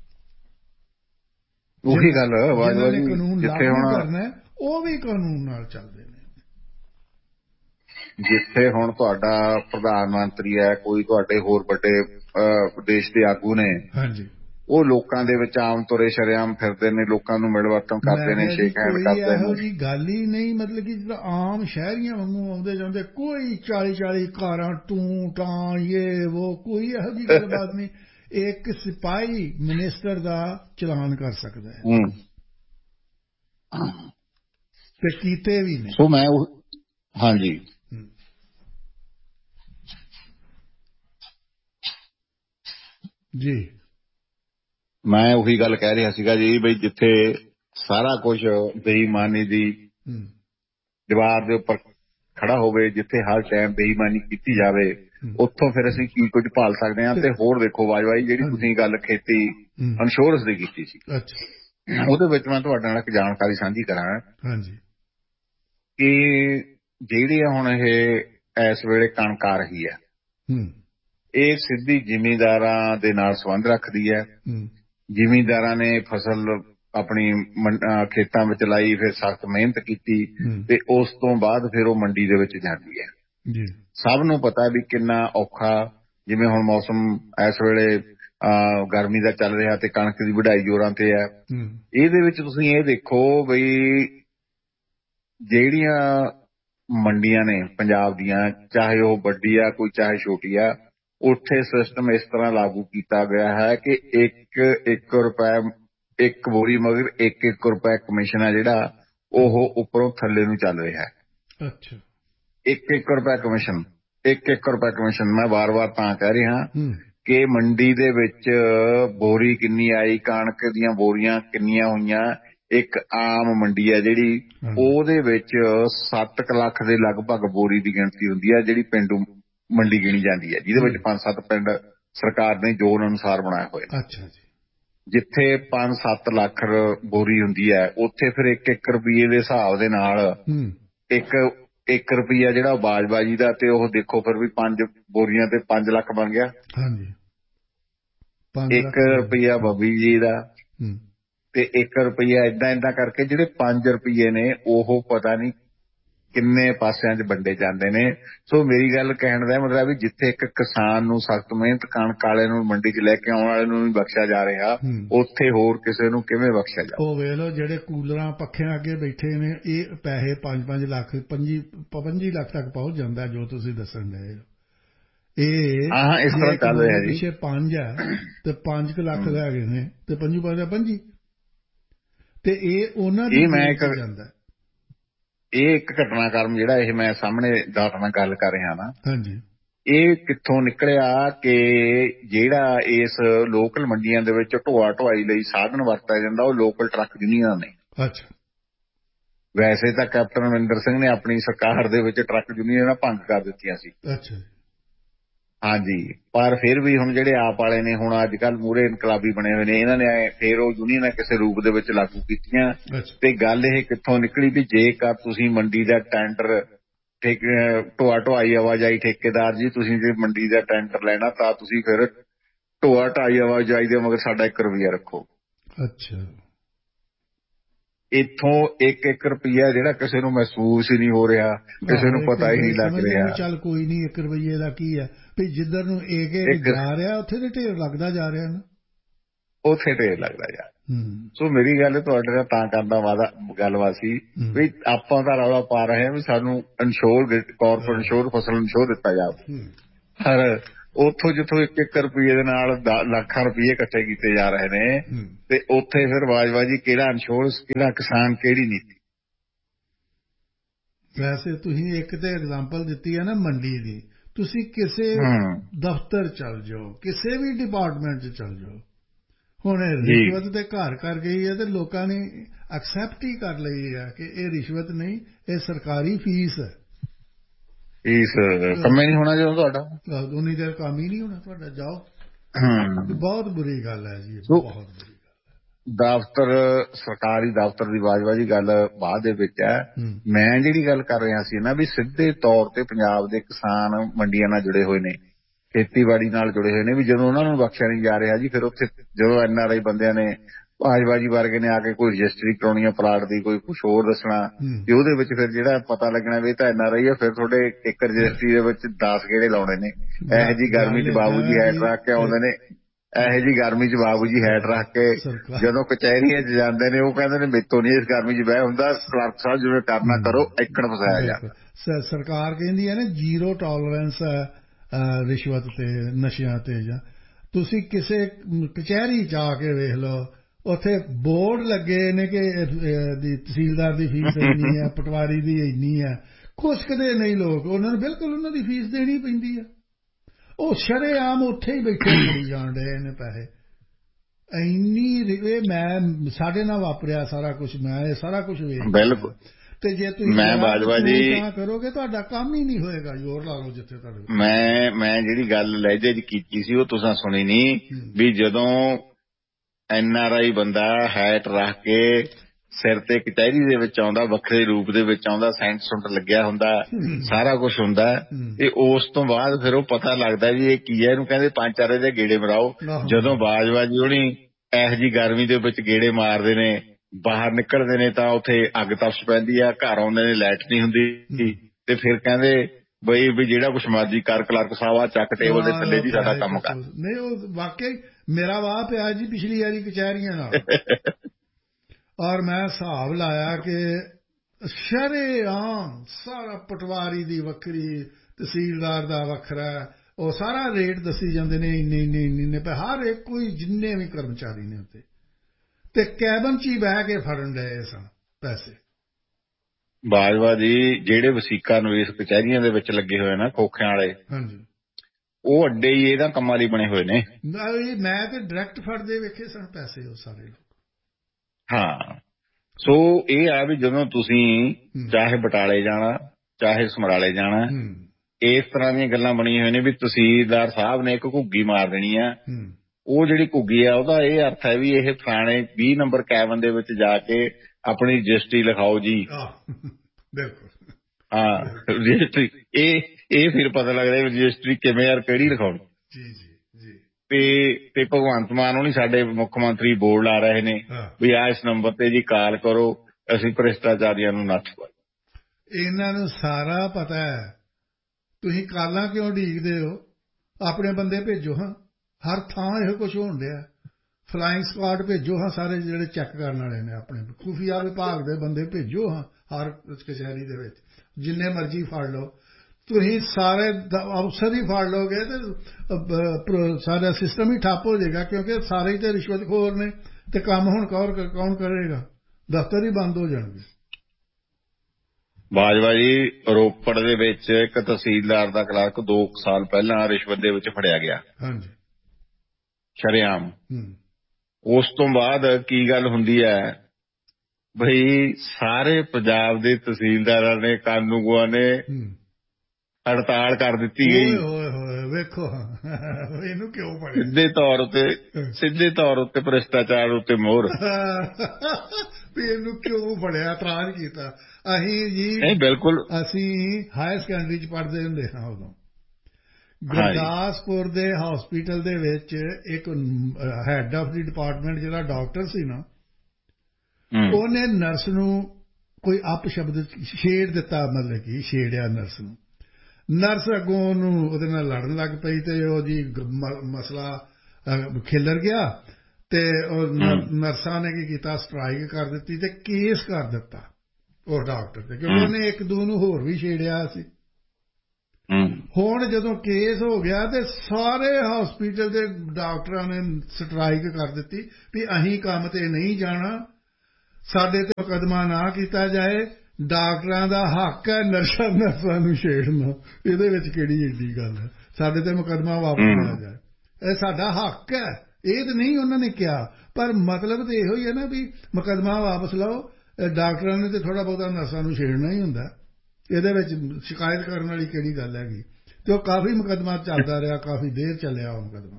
ਉਹੀ ਗੱਲ
ਜਿਹਨਾਂ ਨੇ ਕਾਨੂੰਨ ਲਾਗੂ ਕਰਨਾ ਉਹ ਵੀ ਕਾਨੂੰਨ ਨਾਲ ਚੱਲਦੇ ਨੇ।
ਜਿੱਥੇ ਹੁਣ ਤੁਹਾਡਾ ਪ੍ਰਧਾਨ ਮੰਤਰੀ ਹੈ, ਕੋਈ ਤੁਹਾਡੇ ਹੋਰ ਵੱਡੇ ਦੇਸ਼ ਦੇ ਆਗੂ ਨੇ, ਹਾਂਜੀ, ਉਹ ਲੋਕਾਂ ਦੇ ਵਿੱਚ ਆਮ ਤੁਰੇ ਸ਼ਰੇਆਮ ਫਿਰਦੇ ਨੇ, ਲੋਕਾਂ ਨੂੰ ਮਿਲਵਰਤਨ ਕਰਦੇ ਨੇ, ਸ਼ੇਕ ਹੈਂਡ ਕਰਦੇ ਨੇ। ਇਹੋ ਜਿਹੀ ਗੱਲ ਹੀ ਨਹੀਂ, ਮਤਲਬ ਕਿ ਜਿਹੜਾ ਆਮ ਸ਼ਹਿਰੀਆਂ ਵਾਂਗੂ ਆਉਂਦੇ ਜਾਂਦੇ, ਕੋਈ ਚਾਲੀ ਚਾਲੀ ਕਾਰਾਂ ਟੂੰ ਟਾਂ ਇਹ ਉਹ, ਕੋਈ ਇਹੋ ਜਿਹੀ ਗੱਲਬਾਤ ਨਹੀਂ। ਇੱਕ ਸਿਪਾਹੀ ਮਿਨਿਸਟਰ ਦਾ ਚਲਾਨ ਕਰ ਸਕਦਾ ਹੈ, ਤੇ ਕੀਤੇ ਵੀ ਨੇ। ਸੋ ਮੈਂ ਹਾਂਜੀ
ਜੀ,
ਮੈਂ ਉਹੀ ਗੱਲ ਕਹਿ ਰਿਹਾ ਸੀਗਾ ਜੀ, ਬਈ ਜਿੱਥੇ ਸਾਰਾ ਕੁਝ ਬੇਈਮਾਨੀ ਦੀ ਦੀਵਾਰ ਦੇ ਉੱਪਰ ਖੜਾ ਹੋਵੇ, ਜਿੱਥੇ ਹਰ ਟਾਈਮ ਬੇਈਮਾਨੀ ਕੀਤੀ ਜਾਵੇ, ਉੱਥੋਂ ਫਿਰ ਅਸੀਂ ਕੀ ਕੁਝ ਭਾਲ ਸਕਦੇ ਹਾਂ। ਤੇ ਹੋਰ ਦੇਖੋ ਬਾਜਵਾਈ, ਜਿਹੜੀ ਤੁਸੀਂ ਗੱਲ ਖੇਤੀ ਇੰਸ਼ੋਰੈਂਸ ਦੀ ਕੀਤੀ ਸੀ, ਉਹਦੇ ਵਿੱਚ ਮੈਂ ਤੁਹਾਡੇ ਨਾਲ ਇੱਕ ਜਾਣਕਾਰੀ ਸਾਂਝੀ ਕਰਾਂ ਕਿ ਜਿਹੜੀ ਹੁਣ ਇਹ ਇਸ ਵੇਲੇ ਕਣਕ ਆ ਰਹੀ ਹੈ, ਇਹ ਸਿੱਧੀ ਜ਼ਿਮੀਂਦਾਰਾਂ ਦੇ ਨਾਲ ਸੰਬੰਧ ਰੱਖਦੀ ਹੈ। ਜ਼ਿਮੀਂਦਾਰਾਂ ਨੇ ਫਸਲ ਆਪਣੀ ਖੇਤਾਂ ਵਿੱਚ ਲਾਈ, ਫਿਰ ਸਖਤ ਮਿਹਨਤ ਕੀਤੀ, ਤੇ ਉਸ ਤੋਂ ਬਾਅਦ ਫਿਰ ਉਹ ਮੰਡੀ ਦੇ ਵਿੱਚ ਜਾਂਦੀ ਹੈ। ਸਭ ਨੂੰ ਪਤਾ ਵੀ ਕਿੰਨਾ ਔਖਾ, ਜਿਵੇਂ ਹੁਣ ਮੌਸਮ ਇਸ ਵੇਲੇ ਗਰਮੀ ਦਾ ਚੱਲ ਰਿਹਾ ਤੇ ਕਣਕ ਦੀ ਵਢਾਈ ਜ਼ੋਰਾਂ ਤੇ ਹੈ। ਇਹਦੇ ਵਿੱਚ ਤੁਸੀਂ ਇਹ ਦੇਖੋ ਬਈ ਜਿਹੜੀਆਂ ਮੰਡੀਆਂ ਨੇ ਪੰਜਾਬ ਦੀਆਂ, ਚਾਹੇ ਉਹ ਵੱਡੀ ਆ ਕੋਈ ਚਾਹੇ ਛੋਟੀ ਆ, ਉੱਥੇ ਸਿਸਟਮ ਇਸ ਤਰ੍ਹਾਂ ਲਾਗੂ ਕੀਤਾ ਗਿਆ ਹੈ ਕਿ ਇੱਕ ਇੱਕ ਰੁਪਏ ਇੱਕ ਬੋਰੀ ਮਗਰ ਇੱਕ ਇੱਕ ਰੁਪਏ ਕਮਿਸ਼ਨ ਹੈ ਜਿਹੜਾ ਉਹ ਉੱਪਰੋਂ ਥੱਲੇ ਨੂੰ ਚੱਲ ਰਿਹਾ ਹੈ।
ਅੱਛਾ,
ਇੱਕ ਇੱਕ ਰੁਪਏ ਕਮਿਸ਼ਨ, ਇੱਕ ਇੱਕ ਰੁਪਏ ਕਮਿਸ਼ਨ। ਮੈਂ ਵਾਰ ਵਾਰ ਤਾਂ ਕਹਿ ਰਿਹਾ ਕਿ ਮੰਡੀ ਦੇ ਵਿੱਚ ਬੋਰੀ ਕਿੰਨੀ ਆਈ, ਕਣਕ ਦੀਆਂ ਬੋਰੀਆਂ ਕਿੰਨੀਆਂ ਹੋਈਆਂ, ਇੱਕ ਆਮ ਮੰਡੀ ਹੈ ਜਿਹੜੀ, ਉਹਦੇ ਵਿੱਚ ਸੱਤ ਕੁ ਲੱਖ ਦੇ ਲਗਭਗ ਬੋਰੀ ਦੀ ਗਿਣਤੀ ਹੁੰਦੀ ਹੈ, ਜਿਹੜੀ ਪੇਂਡੂ ਮੰਡੀ ਗਿਣੀ ਜਾਂਦੀ ਹੈ, ਜਿਹਦੇ ਵਿੱਚ ਪੰਜ ਸੱਤ ਪਿੰਡ ਸਰਕਾਰ ਨੇ ਜ਼ੋਨ ਅਨੁਸਾਰ ਬਣਾਏ ਹੋਏ।
ਅੱਛਾ ਜੀ।
ਜਿੱਥੇ ਪੰਜ ਸੱਤ ਲੱਖ ਬੋਰੀ ਹੁੰਦੀ ਹੈ, ਉੱਥੇ ਫਿਰ ਇੱਕ ਇੱਕ ਰੁਪਈਏ ਦੇ ਹਿਸਾਬ ਦੇ ਨਾਲ ਇੱਕ ਇੱਕ ਰੁਪਈਆ ਜਿਹੜਾ ਬਾਜਬਾਜੀ ਦਾ, ਤੇ ਉਹ ਦੇਖੋ ਫਿਰ ਵੀ ਪੰਜ ਬੋਰੀਆਂ ਤੇ ਪੰਜ ਲੱਖ ਬਣ ਗਿਆ। ਹਾਂਜੀ, ਇੱਕ ਰੁਪਈਆ ਬੱਬੀ ਜੀ ਦਾ, ਤੇ ਇੱਕ ਰੁਪਈਆ ਏਦਾਂ ਏਦਾਂ ਕਰਕੇ ਜਿਹੜੇ ਪੰਜ ਰੁਪਈਏ ਨੇ ਉਹ ਪਤਾ ਨਹੀਂ ਕਿੰਨੇ ਪਾਸਿਆਂ 'ਚ ਵੰਡੇ ਜਾਂਦੇ ਨੇ। ਸੋ ਮੇਰੀ ਗੱਲ ਕਹਿਣ ਦਾ ਮਤਲਬ ਵੀ ਜਿੱਥੇ ਇੱਕ ਕਿਸਾਨ ਨੂੰ ਸਖਤ ਮਿਹਨਤ ਕਣਕ ਵਾਲੇ ਨੂੰ ਮੰਡੀ 'ਚ ਲੈ ਕੇ ਆਉਣ ਵਾਲੇ ਨੂੰ ਨਹੀਂ ਬਖਸ਼ਿਆ ਜਾ ਰਿਹਾ, ਉੱਥੇ ਹੋਰ ਕਿਸੇ ਨੂੰ ਕਿਵੇਂ ਬਖਸ਼ਿਆ ਜਾ? ਉਹ
ਵੇਖ ਲਓ ਜਿਹੜੇ ਕੂਲਰਾਂ ਪੱਖਿਆਂ ਅੱਗੇ ਬੈਠੇ ਨੇ, ਇਹ ਪੈਸੇ ਪੰਜ ਪੰਜ ਲੱਖ ਪੰਜੀ ਪੰਜੀ ਲੱਖ ਤੱਕ ਪਹੁੰਚ ਜਾਂਦਾ, ਜੋ ਤੁਸੀਂ ਦੱਸਣ ਡਏ ਹੋ। ਇਹ
ਹਾਂ ਇਸ ਤਰ੍ਹਾਂ ਚੱਲ ਰਿਹਾ ਜੀ।
ਪਿੱਛੇ ਪੰਜ ਹੈ ਤੇ ਪੰਜ ਕੁ ਲੱਖ ਲੈ ਗਏ ਨੇ, ਤੇ ਪੰਜੂ ਪੰਜ ਪੰਜੀ, ਤੇ ਇਹ ਉਹਨਾਂ ਦੀ ਜਾਂਦਾ।
ਇਹ ਇੱਕ ਘਟਨਾਕ੍ਰਮ ਜਿਹੜਾ ਇਹ ਮੈਂ ਸਾਹਮਣੇ ਤੁਹਾਡੇ ਨਾਲ ਗੱਲ ਕਰ ਰਿਹਾ ਨਾ, ਹਾਂਜੀ, ਇਹ ਕਿੱਥੋਂ ਨਿਕਲਿਆ ਕਿ ਜਿਹੜਾ ਇਸ ਲੋਕਲ ਮੰਡੀਆਂ ਦੇ ਵਿੱਚ ਢੋਆ ਢੁਆਈ ਲਈ ਸਾਧਨ ਵਰਤਿਆ ਜਾਂਦਾ ਉਹ ਲੋਕਲ ਟਰੱਕ ਯੂਨੀਅਨਾਂ ਨੇ। ਅੱਛਾ, ਵੈਸੇ ਤਾਂ ਕੈਪਟਨ ਅਮਰਿੰਦਰ ਸਿੰਘ ਨੇ ਆਪਣੀ ਸਰਕਾਰ ਦੇ ਵਿੱਚ ਟਰੱਕ ਯੂਨੀਅਨਾਂ ਭੰਗ ਕਰ ਦਿੱਤੀਆਂ ਸੀ। ਅੱਛਾ, ਹਾਂਜੀ, ਪਰ ਫਿਰ ਵੀ ਹੁਣ ਜਿਹੜੇ ਆਪ ਵਾਲੇ ਨੇ ਹੁਣ ਅੱਜ ਕੱਲ੍ਹ ਮੂਹਰੇ ਇਨਕਲਾਬੀ ਬਣੇ ਹੋਏ ਨੇ, ਇਹਨਾਂ ਨੇ ਫਿਰ ਉਹ ਯੂਨੀਅਨਾਂ ਕਿਸੇ ਰੂਪ ਦੇ ਵਿੱਚ ਲਾਗੂ ਕੀਤੀਆਂ। ਤੇ ਗੱਲ ਇਹ ਕਿੱਥੋਂ ਨਿਕਲੀ ਵੀ ਜੇਕਰ ਤੁਸੀਂ ਮੰਡੀ ਦਾ ਟੈਂਡਰ ਢੋਆ ਢੁਆਈ ਆਵਾਜਾਈ ਠੇਕੇਦਾਰ ਜੀ, ਤੁਸੀਂ ਜੇ ਮੰਡੀ ਦਾ ਟੈਂਡਰ ਲੈਣਾ ਤਾਂ ਤੁਸੀਂ ਫਿਰ ਢੋਆ ਢਾਈ ਆਵਾਜਾਈ ਦੇ ਮਗਰ ਸਾਡਾ ਇੱਕ ਰੁਪਈਆ ਰੱਖੋ। ਅੱਛਾ, ਇੱਥੋਂ ਇੱਕ ਇੱਕ ਰੁਪਈਆ ਜਿਹੜਾ ਕਿਸੇ ਨੂੰ ਮਹਿਸੂਸ ਹੀ ਨਹੀਂ ਹੋ ਰਿਹਾ, ਕਿਸੇ ਨੂੰ ਪਤਾ ਹੀ ਨਹੀਂ ਲੱਗ ਰਿਹਾ। ਚੱਲ ਕੋਈ ਨਹੀਂ, ਇੱਕ ਰੁਪਈਏ ਦਾ ਕੀ ਹੈ ਵੀ ਜਿੱਧਰ ਨੂੰ ਇੱਕ ਇੱਕ ਜਾ ਰਿਹਾ ਉੱਥੇ ਤੇ ਢੇਰ ਲੱਗਦਾ ਜਾ ਰਿਹਾ ਨਾ, ਉੱਥੇ ਢੇਰ ਲੱਗਦਾ ਜਾ। ਸੋ ਮੇਰੀ ਗੱਲ ਤੁਹਾਡੇ ਨਾਲ ਤਾਂ ਕਰਨ ਦਾ ਵਾਦਾ ਗੱਲਬਾਤ ਸੀ ਵੀ ਆਪਾਂ ਤਾਂ ਰੌਲਾ ਪਾ ਰਹੇ ਹਾਂ ਵੀ ਸਾਨੂੰ ਇੰਸ਼ੋਰ ਕਾਰਪੋਰੇਟ ਇੰਸ਼ੋਰ ਫਸਲ ਇੰਸ਼ੋਰ ਦਿੱਤਾ ਜਾਵੇ, ਪਰ ਉੱਥੋਂ ਜਿੱਥੋਂ ਇੱਕ ਇੱਕ ਰੁਪਈਏ ਦੇ ਨਾਲ ਲੱਖਾਂ ਰੁਪਈਏ ਇਕੱਠੇ ਕੀਤੇ ਜਾ ਰਹੇ ਨੇ ਤੇ ਉੱਥੇ ਫਿਰ ਬਾਜਵਾ ਜੀ ਕਿਹੜਾ ਇੰਸ਼ੋਰੈਂਸ, ਕਿਹੜਾ ਕਿਸਾਨ, ਕਿਹੜੀ ਨੀਤੀ।
ਵੈਸੇ ਤੁਸੀਂ ਇੱਕ ਤੇ ਐਗਜ਼ਾਮਪਲ ਦਿੱਤੀ ਹੈ ਨਾ ਮੰਡੀ ਦੀ, ਤੁਸੀਂ ਕਿਸੇ ਦਫ਼ਤਰ ਚੱਲ ਜਾਓ, ਕਿਸੇ ਵੀ ਡਿਪਾਰਟਮੈਂਟ 'ਚ ਚੱਲ ਜਾਓ, ਹੁਣ ਰਿਸ਼ਵਤ ਦੇ ਘਰ ਕਰ ਗਈ ਹੈ ਤੇ ਲੋਕਾਂ ਨੇ ਐਕਸੈਪਟ ਹੀ ਕਰ ਲਈ ਹੈ ਕਿ ਇਹ ਰਿਸ਼ਵਤ ਨਹੀਂ, ਇਹ ਸਰਕਾਰੀ ਫੀਸ ਹੈ।
ਫੀਸ ਕੰਮ ਹੀ ਨਹੀਂ ਹੋਣਾ ਜਦੋਂ ਤੁਹਾਡਾ,
ਉਨੀ ਦੇਰ ਕੰਮ ਹੀ ਨਹੀਂ ਹੋਣਾ ਤੁਹਾਡਾ, ਜਾਓ। ਬਹੁਤ ਬੁਰੀ ਗੱਲ ਹੈ ਜੀ, ਬਹੁਤ ਬੁਰੀ ਗੱਲ ਹੈ।
ਦਫ਼ਤਰ, ਸਰਕਾਰੀ ਦਫ਼ਤਰ ਦੀ ਬਾਜਵਾ ਜੀ ਗੱਲ ਬਾਅਦ ਦੇ ਵਿੱਚ ਹੈ। ਮੈਂ ਜਿਹੜੀ ਗੱਲ ਕਰ ਰਿਹਾ ਸੀ ਨਾ ਵੀ ਸਿੱਧੇ ਤੌਰ ਤੇ ਪੰਜਾਬ ਦੇ ਕਿਸਾਨ ਮੰਡੀਆਂ ਨਾਲ ਜੁੜੇ ਹੋਏ ਨੇ, ਖੇਤੀਬਾੜੀ ਨਾਲ ਜੁੜੇ ਹੋਏ ਨੇ, ਵੀ ਜਦੋਂ ਉਹਨਾਂ ਨੂੰ ਬਖਸ਼ਿਆ ਨਹੀਂ ਜਾ ਰਿਹਾ ਜੀ, ਫਿਰ ਉੱਥੇ ਜਦੋਂ ਐਨ ਆਰ ਆਈ ਬੰਦਿਆਂ ਨੇ ਬਾਜਵਾ ਜੀ ਵਰਗੇ ਨੇ ਆ ਕੇ ਕੋਈ ਰਜਿਸਟਰੀ ਕਰਾਉਣੀ ਆ ਪਲਾਟ ਦੀ, ਕੋਈ ਕੁਛ ਹੋਰ ਦੱਸਣਾ, ਤੇ ਉਹਦੇ ਵਿੱਚ ਫਿਰ ਜਿਹੜਾ ਪਤਾ ਲੱਗਣਾ ਵੀ ਇਹ ਤਾਂ ਐਨ ਆਰ ਆਈ ਆ, ਫਿਰ ਤੁਹਾਡੇ ਇੱਕ ਰਜਿਸਟਰੀ ਦੇ ਵਿੱਚ ਦਸ ਗੇੜੇ ਲਾਉਣੇ ਨੇ। ਇਹੋ ਜਿਹੀ ਗਰਮੀ ਚ ਬਾਬੂ ਜੀ ਹੈਟ ਰੱਖ ਕੇ ਆਉਂਦੇ ਨੇ, ਇਹੋ ਜਿਹੀ ਗਰਮੀ ਚ ਬਾਬੂ ਜੀ ਹੈਟ ਰੱਖ ਕੇ ਜਦੋਂ ਕਚਹਿਰੀਆਂ ਚ ਜਾਂਦੇ ਨੇ ਉਹ ਕਹਿੰਦੇ ਨੇ ਮੇਤੋਂ ਨਹੀਂ ਇਸ ਗਰਮੀ ਚ ਬਹਿ ਹੁੰਦਾ, ਕਲਰਕ ਸਾਹਿਬ ਜਿਵੇਂ ਕਰਨਾ ਕਰੋ, ਇੱਕਣ ਫਸਾਇਆ ਜਾ।
ਸਰਕਾਰ ਕਹਿੰਦੀ ਹੈ ਨਾ ਜ਼ੀਰੋ ਟੋਲਰੈਂਸ ਰਿਸ਼ਵਤ ਤੇ, ਨਸ਼ਿਆਂ ਤੇ। ਜਾਂ ਤੁਸੀਂ ਕਿਸੇ ਕਚਹਿਰੀ ਚ ਆ ਕੇ ਵੇਖ ਲਓ, ਉੱਥੇ ਬੋਰਡ ਲੱਗੇ ਨੇ ਕਿ ਤਹਿਸੀਲਦਾਰ ਦੀ ਫੀਸ ਇੰਨੀ ਹੈ, ਪਟਵਾਰੀ ਦੀ ਇੰਨੀ ਹੈ, ਖੁਸ਼ਕਦੇ ਨਹੀਂ ਲੋਕ, ਉਹਨਾਂ ਨੂੰ ਬਿਲਕੁਲ ਉਹਨਾਂ ਦੀ ਫੀਸ ਦੇਣੀ ਪੈਂਦੀ ਹੈ। ਉਹ ਸ਼ਰੇਆਮ ਉੱਥੇ ਹੀ ਬੈਠੇ ਮਰੀ ਜਾਣ ਰਹੇ ਨੇ ਪੈਸੇ। ਇੰਨੀ ਇਹ ਮੈਂ ਸਾਡੇ ਨਾਲ ਵਾਪਰਿਆ ਸਾਰਾ ਕੁਛ, ਮੈਂ ਇਹ ਸਾਰਾ ਕੁਛ ਵੇਖ
ਬਿਲਕੁਲ।
ਤੇ ਜੇ ਤੁਸੀਂ
ਮੈਂ ਬਾਜਵਾ ਜੀ
ਕਰੋਗੇ ਤੁਹਾਡਾ ਕੰਮ ਹੀ ਨਹੀਂ ਹੋਏਗਾ, ਜ਼ੋਰ ਲਾ ਲਓ ਜਿੱਥੇ ਤੁਹਾਡੇ।
ਮੈਂ ਮੈਂ ਜਿਹੜੀ ਗੱਲ ਲਹਿਜੇ 'ਚ ਕੀਤੀ ਸੀ ਉਹ ਤੁਸੀਂ ਸੁਣੀ ਨਹੀਂ, ਵੀ ਜਦੋਂ ਐਨ ਆਰ ਆਈ ਬੰਦਾ ਹੈਟ ਰੱਖ ਕੇ ਸਿਰ ਤੇ ਕਚਹਿਰੀ ਦੇ ਵਿੱਚ ਆਉਂਦਾ, ਵੱਖਰੇ ਰੂਪ ਦੇ ਵਿੱਚ ਆਉਂਦਾ, ਸੈਂਟ ਸੁੰਟ ਲੱਗਿਆ ਹੁੰਦਾ, ਸਾਰਾ ਕੁਛ ਹੁੰਦਾ, ਤੇ ਉਸ ਤੋਂ ਬਾਅਦ ਫਿਰ ਉਹ ਪਤਾ ਲੱਗਦਾ ਵੀ ਇਹ ਕੀ ਹੈ, ਇਹਨੂੰ ਕਹਿੰਦੇ ਪੰਜ ਚਾਰੇ ਦੇ ਗੇੜੇ ਮਰਾਓ। ਜਦੋਂ ਬਾਜਵਾ ਜੀ ਹੋਣੀ ਇਹੋ ਜਿਹੀ ਗਰਮੀ ਦੇ ਵਿੱਚ ਗੇੜੇ ਮਾਰਦੇ ਨੇ, ਬਾਹਰ ਨਿਕਲਦੇ ਨੇ ਤਾਂ ਉੱਥੇ ਅੱਗ ਤਪਸ਼ ਪੈਂਦੀ ਆ, ਘਰ ਆਉਂਦੇ ਨੇ ਲਾਈਟ ਨਹੀਂ ਹੁੰਦੀ, ਤੇ ਫਿਰ ਕਹਿੰਦੇ ਬਈ ਵੀ ਜਿਹੜਾ ਕੁਛ ਮਰਜ਼ੀ ਕਰ, ਕਲਰਕ ਸਾਹਿਬ ਆ ਚੱਕ ਟੇਬਲ ਦੇ ਥੱਲੇ ਜੀ ਸਾਡਾ ਕੰਮ ਕਰ।
ਨਹੀਂ ਉਹ ਵਾਕਈ ਮੇਰਾ ਵਾਹ ਪਿਆ ਜੀ ਪਿਛਲੀ ਵਾਰੀ ਕਚਹਿਰੀਆਂ ਨਾਲ, ਔਰ ਮੈਂ ਹਿਸਾਬ ਲਾਇਆ ਕਿ ਸ਼ਰੇਆਮ ਸਾਰਾ ਪਟਵਾਰੀ ਦੀ ਵੱਖਰੀ, ਤਹਿਸੀਲਦਾਰ ਦਾ ਵੱਖਰਾ, ਉਹ ਸਾਰਾ ਰੇਟ ਦੱਸੀ ਜਾਂਦੇ ਨੇ, ਇੰਨੇ ਇੰਨੇ ਇੰਨੇ ਪੈ ਹਰ ਇੱਕ ਕੋਈ, ਜਿੰਨੇ ਵੀ ਕਰਮਚਾਰੀ ਨੇ ਉੱਤੇ, ਤੇ ਕੈਬਨ 'ਚ ਹੀ ਬਹਿ ਕੇ ਫੜਨ ਰਹੇ ਸਨ ਪੈਸੇ।
ਬਾਜਵਾ ਜੀ ਜਿਹੜੇ ਵਸੀਕਾ ਨਵੇਸ਼ ਕਚਹਿਰੀਆਂ ਦੇ ਵਿੱਚ ਲੱਗੇ ਹੋਏ ਨਾ ਖੋਖਿਆਂ ਵਾਲੇ, ਹਾਂਜੀ, ਉਹ ਅੱਡੇ ਹੀ ਇਹਨਾਂ ਕੰਮਾਂ ਲਈ ਬਣੇ ਹੋਏ ਨੇ।
ਮੈਂ ਤੇ ਡਾਇਰੈਕਟ ਫੜਦੇ ਵੇਖੇ ਸਨ ਪੈਸੇ ਉਹ ਸਾਰੇ ਲੋਕ।
ਹਾਂ, ਸੋ ਇਹ ਆ ਵੀ ਜਦੋਂ ਤੁਸੀਂ ਚਾਹੇ ਬਟਾਲੇ ਜਾਣਾ, ਚਾਹੇ ਸਮਰਾਲੇ ਜਾਣਾ, ਇਸ ਤਰ੍ਹਾਂ ਦੀਆਂ ਗੱਲਾਂ ਬਣੀਆਂ ਹੋਈਆਂ ਨੇ ਵੀ ਤਹਿਸੀਲਦਾਰ ਸਾਹਿਬ ਨੇ ਇੱਕ ਘੁੱਗੀ ਮਾਰ ਦੇਣੀ ਆ। ਉਹ ਜਿਹੜੀ ਘੁੱਗੀ ਆ ਉਹਦਾ ਇਹ ਅਰਥ ਹੈ ਵੀ ਇਹ ਫਲਾਣੇ ਵੀਹ ਨੰਬਰ ਕੈਬਨ ਦੇ ਵਿੱਚ ਜਾ ਕੇ ਆਪਣੀ ਰਜਿਸਟਰੀ ਲਿਖਾਓ ਜੀ।
ਬਿਲਕੁਲ,
ਹਾਂ ਰਜਿਸਟਰੀ, ਇਹ ਇਹ ਫਿਰ ਪਤਾ ਲੱਗਦਾ ਰਜਿਸਟਰੀ ਕਿਵੇਂ ਯਾਰ, ਕਿਹੜੀ ਲਿਖਾਉਣੀ। ਜੀ ਜੀ ਜੀ। ਤੇ ਤੇ ਭਗਵੰਤ ਮਾਨ ਹੋਣੀ ਸਾਡੇ ਮੁੱਖ ਮੰਤਰੀ ਬੋਰਡ ਲਾ ਰਹੇ ਨੇ ਵੀ ਆ ਇਸ ਨੰਬਰ ਤੇ ਜੀ ਕਾਲ ਕਰੋ, ਅਸੀਂ ਭ੍ਰਿਸ਼ਟਾਚਾਰੀਆਂ ਨੂੰ ਨੱਥ ਪਾਈਏ।
ਇਹਨਾਂ ਨੂੰ ਸਾਰਾ ਪਤਾ ਹੈ, ਤੁਸੀਂ ਕਾਲਾਂ ਕਿਉਂ ਉਡੀਕਦੇ ਹੋ? ਆਪਣੇ ਬੰਦੇ ਭੇਜੋ ਹਾਂ, ਹਰ ਥਾਂ ਇਹੋ ਕੁਛ ਹੋਣ ਡਿਆ। ਫਲਾਇੰਗ ਸਕਾਡ ਭੇਜੋ ਹਾਂ, ਸਾਰੇ ਜਿਹੜੇ ਚੈੱਕ ਕਰਨ ਵਾਲੇ ਨੇ ਆਪਣੇ ਖੁਫੀਆ ਵਿਭਾਗ ਦੇ ਬੰਦੇ ਭੇਜੋ ਹਾਂ ਹਰ ਕਚਹਿਰੀ ਦੇ ਵਿੱਚ, ਜਿੰਨੇ ਮਰਜ਼ੀ ਫੜ ਲਓ। ਤੁਸੀਂ ਸਾਰੇ ਅਫਸਰ ਹੀ ਫੜ ਲਓਗੇ ਤੇ ਸਾਡਾ ਸਿਸਟਮ ਹੀ ਠੱਪ ਹੋ ਜਾਏਗਾ, ਕਿਉਂਕਿ ਸਾਰੇ ਹੀ ਤਾਂ ਰਿਸ਼ਵਤਖੋਰ ਨੇ, ਤੇ ਕੰਮ ਹੁਣ ਕੌਣ ਕੌਣ ਕਰੇਗਾ? ਦਫ਼ਤਰ ਹੀ ਬੰਦ ਹੋ ਜਾਣਗੇ।
ਬਾਜਵਾ ਜੀ ਰੋਪੜ ਦੇ ਵਿੱਚ ਇੱਕ ਤਹਿਸੀਲਦਾਰ ਦਾ ਕਲਰਕ ਦੋ ਸਾਲ ਪਹਿਲਾਂ ਰਿਸ਼ਵਤ ਦੇ ਵਿੱਚ ਫੜਿਆ ਗਿਆ। ਹਾਂਜੀ, ਸ਼ਰੇਆਮ। ਉਸ ਤੋਂ ਬਾਅਦ ਕੀ ਗੱਲ ਹੁੰਦੀ ਹੈ ਬਈ ਸਾਰੇ ਪੰਜਾਬ ਦੇ ਤਹਿਸੀਲਦਾਰਾਂ ਨੇ, ਕਾਨੂੰਗੋਆਂ ਨੇ ਹੜਤਾਲ ਕਰ ਦਿੱਤੀ ਗਈ।
ਵੇਖੋ ਇਹਨੂੰ ਕਿਉਂ ਫੜਿਆ?
ਸਿੱਧੇ ਤੌਰ ਉੱਤੇ ਸਿੱਧੇ ਤੌਰ ਉੱਤੇ ਭ੍ਰਿਸ਼ਟਾਚਾਰ ਉੱਤੇ ਮੋਹਰ
ਵੀ ਇਹਨੂੰ ਕਿਉਂ ਫੜਿਆ? ਇਤਰਾਜ਼ ਕੀਤਾ ਅਸੀਂ ਜੀ।
ਨਹੀਂ ਬਿਲਕੁਲ,
ਅਸੀਂ ਹਾਇਰ ਸੈਕੰਡਰੀ 'ਚ ਪੜ੍ਹਦੇ ਹੁੰਦੇ ਹਾਂ ਉਦੋਂ। ਗੁਰਦਾਸਪੁਰ ਦੇ ਹਸਪੀਟਲ ਦੇ ਵਿੱਚ ਇੱਕ ਹੈਡ ਆਫ ਦੀ ਡਿਪਾਰਟਮੈਂਟ ਜਿਹੜਾ ਡਾਕਟਰ ਸੀ ਨਾ, ਉਹਨੇ ਨਰਸ ਨੂੰ ਕੋਈ ਅਪਸ਼ਬਦ ਛੇੜ ਦਿੱਤਾ, ਮਤਲਬ ਕਿ ਛੇੜਿਆ ਨਰਸ ਨੂੰ। ਨਰਸ ਅੱਗੋਂ ਉਹਨੂੰ ਉਹਦੇ ਨਾਲ ਲੜਨ ਲੱਗ ਪਈ ਤੇ ਉਹ ਜੀ ਮਸਲਾ ਖਿਲਰ ਗਿਆ, ਤੇ ਉਹ ਨਰਸਾਂ ਨੇ ਕੀ ਕੀਤਾ, ਸਟ੍ਰਾਈਕ ਕਰ ਦਿੱਤੀ ਤੇ ਕੇਸ ਕਰ ਦਿੱਤਾ ਉਹ ਡਾਕਟਰ ਤੇ, ਕਿਉਂਕਿ ਉਹਨੇ ਇੱਕ ਦੋ ਨੂੰ ਹੋਰ ਵੀ ਛੇੜਿਆ ਸੀ। ਹੁਣ ਜਦੋਂ ਕੇਸ ਹੋ ਗਿਆ ਤੇ ਸਾਰੇ ਹਸਪੀਟਲ ਦੇ ਡਾਕਟਰਾਂ ਨੇ ਸਟ੍ਰਾਈਕ ਕਰ ਦਿੱਤੀ ਵੀ ਅਸੀਂ ਕੰਮ ਤੇ ਨਹੀਂ ਜਾਣਾ, ਸਾਡੇ ਤੇ ਮੁਕੱਦਮਾ ਨਾ ਕੀਤਾ ਜਾਏ, ਡਾਕਟਰਾਂ ਦਾ ਹੱਕ ਹੈ ਨਰਸਾਂ ਨਰਸਾਂ ਨੂੰ ਛੇੜਨਾ, ਇਹਦੇ ਵਿੱਚ ਕਿਹੜੀ ਏਡੀ ਗੱਲ ਹੈ, ਸਾਡੇ ਤੇ ਮੁਕੱਦਮਾ ਵਾਪਸ ਲਿਆ ਜਾਏ, ਇਹ ਸਾਡਾ ਹੱਕ ਹੈ। ਇਹ ਤਾਂ ਨਹੀਂ ਉਹਨਾਂ ਨੇ ਕਿਹਾ, ਪਰ ਮਤਲਬ ਤਾਂ ਇਹੋ ਹੀ ਹੈ ਨਾ ਵੀ ਮੁਕੱਦਮਾ ਵਾਪਸ ਲਓ, ਡਾਕਟਰਾਂ ਨੇ ਤਾਂ ਥੋੜ੍ਹਾ ਬਹੁਤਾ ਨਰਸਾਂ ਨੂੰ ਛੇੜਨਾ ਹੀ ਹੁੰਦਾ, ਇਹਦੇ ਵਿੱਚ ਸ਼ਿਕਾਇਤ ਕਰਨ ਵਾਲੀ ਕਿਹੜੀ ਗੱਲ ਹੈਗੀ। ਤੇ ਉਹ ਕਾਫੀ ਮੁਕੱਦਮਾ ਚੱਲਦਾ ਰਿਹਾ, ਕਾਫੀ ਦੇਰ ਚੱਲਿਆ ਉਹ ਮੁਕੱਦਮਾ।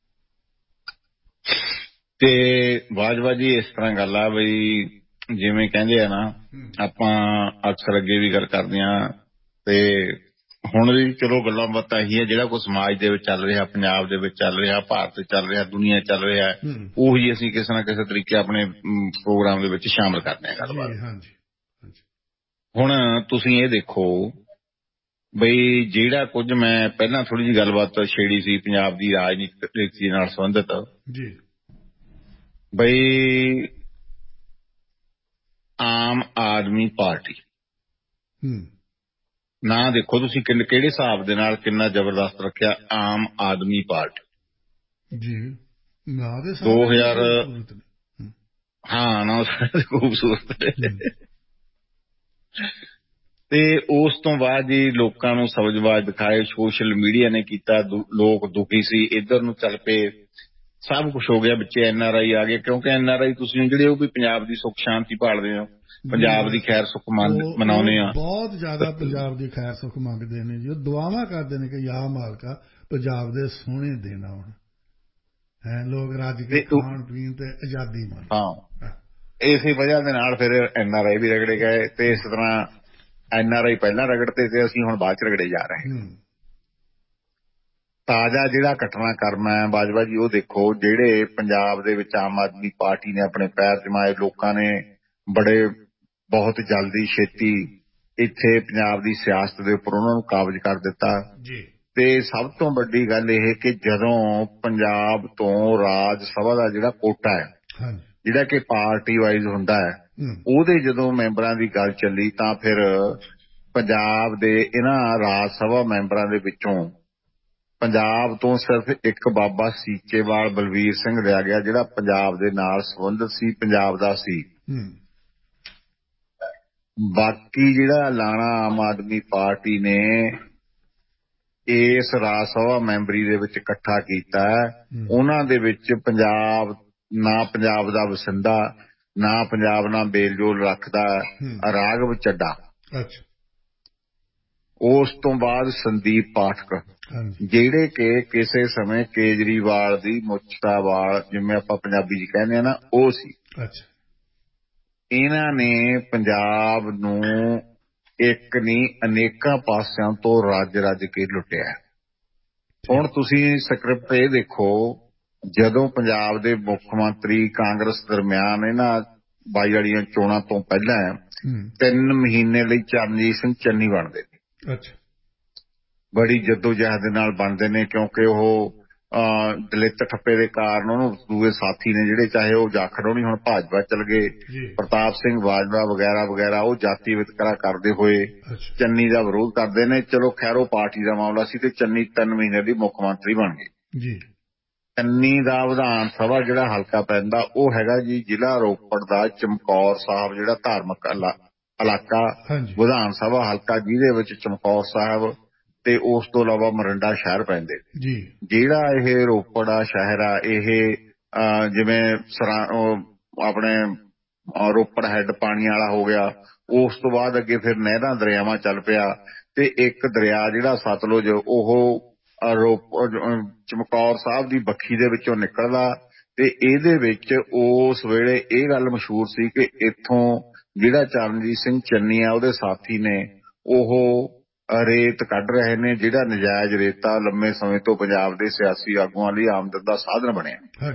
ਤੇ ਬਾਜਵਾ ਜੀ ਇਸ ਤਰ੍ਹਾਂ ਗੱਲ ਆ ਬਈ ਜਿਵੇਂ ਕਹਿੰਦੇ ਆ ਨਾ, ਆਪਾਂ ਅਕਸਰ ਅੱਗੇ ਵੀ ਗੱਲ ਕਰਦੇ ਹਾਂ ਤੇ ਹੁਣ ਵੀ ਚਲੋ ਗੱਲਾਂ ਬਾਤਾਂ ਇਹੀ ਹੈ, ਜਿਹੜਾ ਕੋਈ ਸਮਾਜ ਦੇ ਵਿੱਚ ਚੱਲ ਰਿਹਾ, ਪੰਜਾਬ ਦੇ ਵਿੱਚ ਚੱਲ ਰਿਹਾ, ਭਾਰਤ ਚੱਲ ਰਿਹਾ, ਦੁਨੀਆ ਚੱਲ ਰਿਹਾ, ਉਹੀ ਅਸੀਂ ਕਿਸੇ ਨਾ ਕਿਸੇ ਤਰੀਕੇ ਆਪਣੇ ਪ੍ਰੋਗਰਾਮ ਦੇ ਵਿੱਚ ਸ਼ਾਮਲ ਕਰਦੇ ਹਾਂ ਗੱਲਬਾਤ। ਹੁਣ ਤੁਸੀਂ ਇਹ ਦੇਖੋ ਬਈ ਜਿਹੜਾ ਕੁਝ ਮੈਂ ਪਹਿਲਾਂ ਥੋੜ੍ਹੀ ਜਿਹੀ ਗੱਲਬਾਤ ਛੇੜੀ ਸੀ ਪੰਜਾਬ ਦੀ ਰਾਜਨੀਤੀ ਨਾਲ ਸੰਬੰਧਿਤ, ਬਈ ਆਮ ਆਦਮੀ ਪਾਰਟੀ ਨਾ ਦੇਖੋ ਤੁਸੀਂ ਕਿੰਨੇ ਕਿਹੜੇ ਹਿਸਾਬ ਦੇ ਨਾਲ ਕਿੰਨਾ ਜ਼ਬਰਦਸਤ ਰੱਖਿਆ ਆਮ ਆਦਮੀ ਪਾਰਟੀ ਜੀ, ਦੋ ਹਜ਼ਾਰ ਹਾਂ ਨਾ ਖੂਬਸੂਰਤ ਤੇ ਉਸ ਤੋਂ ਬਾਅਦ ਹੀ ਲੋਕਾਂ ਨੂੰ ਸਬਜ਼ਬਾਜ਼ ਦਿਖਾਏ, ਸੋਸ਼ਲ ਮੀਡੀਆ ਨੇ ਕੀਤਾ, ਲੋਕ ਦੁਖੀ ਸੀ, ਇੱਧਰ ਨੂੰ ਚੱਲ ਪਏ, ਸਭ ਕੁਛ ਹੋ ਗਿਆ, ਬੱਚੇ ਐਨ ਆਰ ਆਈ ਆ ਗਏ, ਕਿਉਂਕਿ ਐਨ ਆਰ ਆਈ ਤੁਸੀਂ ਜਿਹੜੇ ਉਹ ਵੀ ਪੰਜਾਬ ਦੀ ਸੁੱਖ ਸ਼ਾਂਤੀ ਭਾਲਦੇ ਹੋ, ਪੰਜਾਬ ਦੀ ਖੈਰ ਸੁੱਖ ਮਨਾਉਂਦੇ ਆ, ਬਹੁਤ ਜ਼ਿਆਦਾ
ਪੰਜਾਬ ਦੀ ਖੈਰ ਸੁੱਖ ਮੰਗਦੇ ਨੇ ਜੀ, ਉਹ ਦੁਆਵਾਂ ਕਰਦੇ ਨੇ ਕਿ ਯਾ ਮਾਲਕਾ ਪੰਜਾਬ ਦੇ ਸੋਹਣੇ ਦਿਨ ਆਉਣ, ਹੈ ਲੋਕ ਰੱਜ ਕੇ ਖਾਣ ਪੀਣ ਤੇ ਆਜ਼ਾਦੀ ਮੰਨ।
ਹਾਂ, ਇਸੇ ਵਜ੍ਹਾ ਦੇ ਨਾਲ ਫਿਰ ਐਨ ਆਰ ਆਈ ਵੀ ਰਗੜੇ ਗਏ ਤੇ ਇਸ ਤਰ੍ਹਾਂ ਐਨ ਆਰ ਆਈ ਪਹਿਲਾਂ ਰਗੜਤੇ ਤੇ ਅਸੀਂ ਹੁਣ ਬਾਅਦ ਚ ਰਗੜੇ ਜਾ ਰਹੇ ਹਾਂ। ਤਾਜ਼ਾ ਜਿਹੜਾ ਘਟਨਾਕ੍ਰਮ ਹੈ ਬਾਜਵਾ ਜੀ, ਉਹ ਦੇਖੋ ਜਿਹੜੇ ਪੰਜਾਬ ਦੇ ਵਿੱਚ ਆਮ ਆਦਮੀ ਪਾਰਟੀ ਨੇ ਆਪਣੇ ਪੈਰ ਜਮਾਏ, ਲੋਕਾਂ ਨੇ ਬੜੇ ਬਹੁਤ ਜਲਦੀ ਛੇਤੀ ਇੱਥੇ ਪੰਜਾਬ ਦੀ ਸਿਆਸਤ ਦੇ ਉੱਪਰ ਉਹਨਾਂ ਨੂੰ ਕਾਬਜ਼ ਕਰ ਦਿੱਤਾ। ਤੇ ਸਭ ਤੋਂ ਵੱਡੀ ਗੱਲ ਇਹ ਕਿ ਜਦੋਂ ਪੰਜਾਬ ਤੋਂ ਰਾਜ ਸਭਾ ਦਾ ਜਿਹੜਾ ਕੋਟਾ ਹੈ, ਜਿਹੜਾ ਕਿ ਪਾਰਟੀ ਵਾਈਜ਼ ਹੁੰਦਾ ਹੈ, ਉਹਦੇ ਜਦੋਂ ਮੈਂਬਰਾਂ ਦੀ ਗੱਲ ਚੱਲੀ ਤਾਂ ਫਿਰ ਪੰਜਾਬ ਦੇ ਇਹਨਾਂ ਰਾਜ ਸਭਾ ਮੈਂਬਰਾਂ ਦੇ ਵਿੱਚੋਂ ਪੰਜਾਬ ਤੋਂ ਸਿਰਫ ਇੱਕ ਬਾਬਾ ਸੀਚੇਵਾਲ ਬਲਵੀਰ ਸਿੰਘ ਲਿਆ ਗਿਆ, ਜਿਹੜਾ ਪੰਜਾਬ ਦੇ ਨਾਲ ਸੰਬੰਧਿਤ ਸੀ, ਪੰਜਾਬ ਦਾ ਸੀ। ਬਾਕੀ ਜਿਹੜਾ ਐਲਾਨਾ ਆਮ ਆਦਮੀ ਪਾਰਟੀ ਨੇ ਇਸ ਰਾਜ ਸਭਾ ਮੈਂਬਰੀ ਦੇ ਵਿੱਚ ਇਕੱਠਾ ਕੀਤਾ, ਉਹਨਾਂ ਦੇ ਵਿੱਚ ਪੰਜਾਬ ਨਾ ਪੰਜਾਬ ਦਾ ਵਸਿੰਦਾ, ਨਾ ਪੰਜਾਬ ਨਾਲ ਮੇਲਜੋਲ ਰੱਖਦਾ ਰਾਘਵ ਚੱਡਾ, ਉਸ ਤੋਂ ਬਾਅਦ ਸੰਦੀਪ ਪਾਠਕ, ਜਿਹੜੇ ਕਿ ਕਿਸੇ ਸਮੇਂ ਕੇਜਰੀਵਾਲ ਦੀ ਮੁੱਛ ਦਾ ਵਾਲ ਜਿਵੇਂ ਆਪਾਂ ਪੰਜਾਬੀ ਚ ਕਹਿੰਦੇ ਆ ਨਾ, ਉਹ ਸੀ। ਇਹਨਾਂ ਨੇ ਪੰਜਾਬ ਨੂੰ ਇੱਕ ਨਹੀਂ ਅਨੇਕਾਂ ਪਾਸਿਆਂ ਤੋਂ ਰੱਜ ਰੱਜ ਕੇ ਲੁੱਟਿਆ। ਹੁਣ ਤੁਸੀਂ ਸਕ੍ਰਿਪਟ ਇਹ ਦੇਖੋ, ਜਦੋਂ ਪੰਜਾਬ ਦੇ ਮੁੱਖ ਮੰਤਰੀ ਕਾਂਗਰਸ ਦਰਮਿਆਨ ਇਹਨਾਂ ਬਾਈ ਵਾਲੀਆਂ ਚੋਣਾਂ ਤੋਂ ਪਹਿਲਾਂ ਤਿੰਨ ਮਹੀਨੇ ਲਈ ਚਰਨਜੀਤ ਸਿੰਘ ਚੰਨੀ ਬਣਦੇ ਨੇ, ਬੜੀ ਜੱਦੋਜਹਿਦ ਦੇ ਨਾਲ ਬਣਦੇ ਨੇ, ਕਿਉਂਕਿ ਉਹ ਦਲਿਤ ਠੱਪੇ ਦੇ ਕਾਰਨ ਉਹਨੂੰ ਦੂਏ ਸਾਥੀ ਨੇ ਜਿਹੜੇ, ਚਾਹੇ ਉਹ ਜਾਖੜ ਹੋਣੀ ਹੁਣ ਭਾਜਪਾ ਚਲ ਗਏ, ਪ੍ਰਤਾਪ ਸਿੰਘ ਬਾਜਵਾ ਵਗੈਰਾ ਵਗੈਰਾ, ਉਹ ਜਾਤੀ ਵਿਤਕਰਾ ਕਰਦੇ ਹੋਏ ਚੰਨੀ ਦਾ ਵਿਰੋਧ ਕਰਦੇ ਨੇ। ਚਲੋ ਖੈਰ ਉਹ ਪਾਰਟੀ ਦਾ ਮਾਮਲਾ ਸੀ ਤੇ ਚੰਨੀ ਤਿੰਨ ਮਹੀਨੇ ਦੀ ਮੁੱਖ ਮੰਤਰੀ ਬਣ ਗਏ। ਚੰਨੀ ਦਾ ਵਿਧਾਨ ਸਭਾ ਜਿਹੜਾ ਹਲਕਾ ਪੈਂਦਾ ਉਹ ਹੈਗਾ ਜੀ ਜ਼ਿਲ੍ਹਾ ਰੋਪੜ ਦਾ ਚਮਕੌਰ ਸਾਹਿਬ, ਜਿਹੜਾ ਧਾਰਮਿਕ ਇਲਾਕਾ ਵਿਧਾਨ ਸਭਾ ਹਲਕਾ, ਜਿਹਦੇ ਵਿੱਚ ਚਮਕੌਰ ਸਾਹਿਬ ਤੇ ਉਸ ਤੋਂ ਇਲਾਵਾ ਮੋਰਿੰਡਾ ਸ਼ਹਿਰ ਪੈਂਦੇ। ਜਿਹੜਾ ਇਹ ਰੋਪੜ ਆ ਸ਼ਹਿਰ ਆ, ਇਹ ਜਿਵੇਂ ਸਰਾ ਆਪਣੇ ਰੋਪੜ ਹੈੱਡ ਪਾਣੀ ਵਾਲਾ ਹੋ ਗਿਆ, ਉਸ ਤੋਂ ਬਾਅਦ ਅੱਗੇ ਫਿਰ ਨਹਿਰਾਂ ਦਰਿਆਵਾਂ ਚੱਲ ਪਿਆ ਤੇ ਇੱਕ ਦਰਿਆ ਜਿਹੜਾ ਸਤਲੁਜ ਉਹ ਰੋਪੜ ਚਮਕੌਰ ਸਾਹਿਬ ਦੀ ਬੱਖੀ ਦੇ ਵਿੱਚੋਂ ਨਿਕਲਦਾ। ਤੇ ਇਹਦੇ ਵਿੱਚ ਉਸ ਵੇਲੇ ਇਹ ਗੱਲ ਮਸ਼ਹੂਰ ਸੀ ਕਿ ਇੱਥੋਂ ਜਿਹੜਾ ਚਰਨਜੀਤ ਸਿੰਘ ਚੰਨੀ ਆ ਉਹਦੇ ਸਾਥੀ ਨੇ, ਉਹ ਰੇਤ ਕੱਢ ਰਹੇ ਨੇ, ਜਿਹੜਾ ਨਜਾਇਜ਼ ਰੇਤਾ ਲੰਮੇ ਸਮੇਂ ਤੋਂ ਪੰਜਾਬ ਦੇ ਸਿਆਸੀ ਆਗੂਆਂ ਲਈ ਆਮਦਨ ਦਾ ਸਾਧਨ ਬਣਿਆ।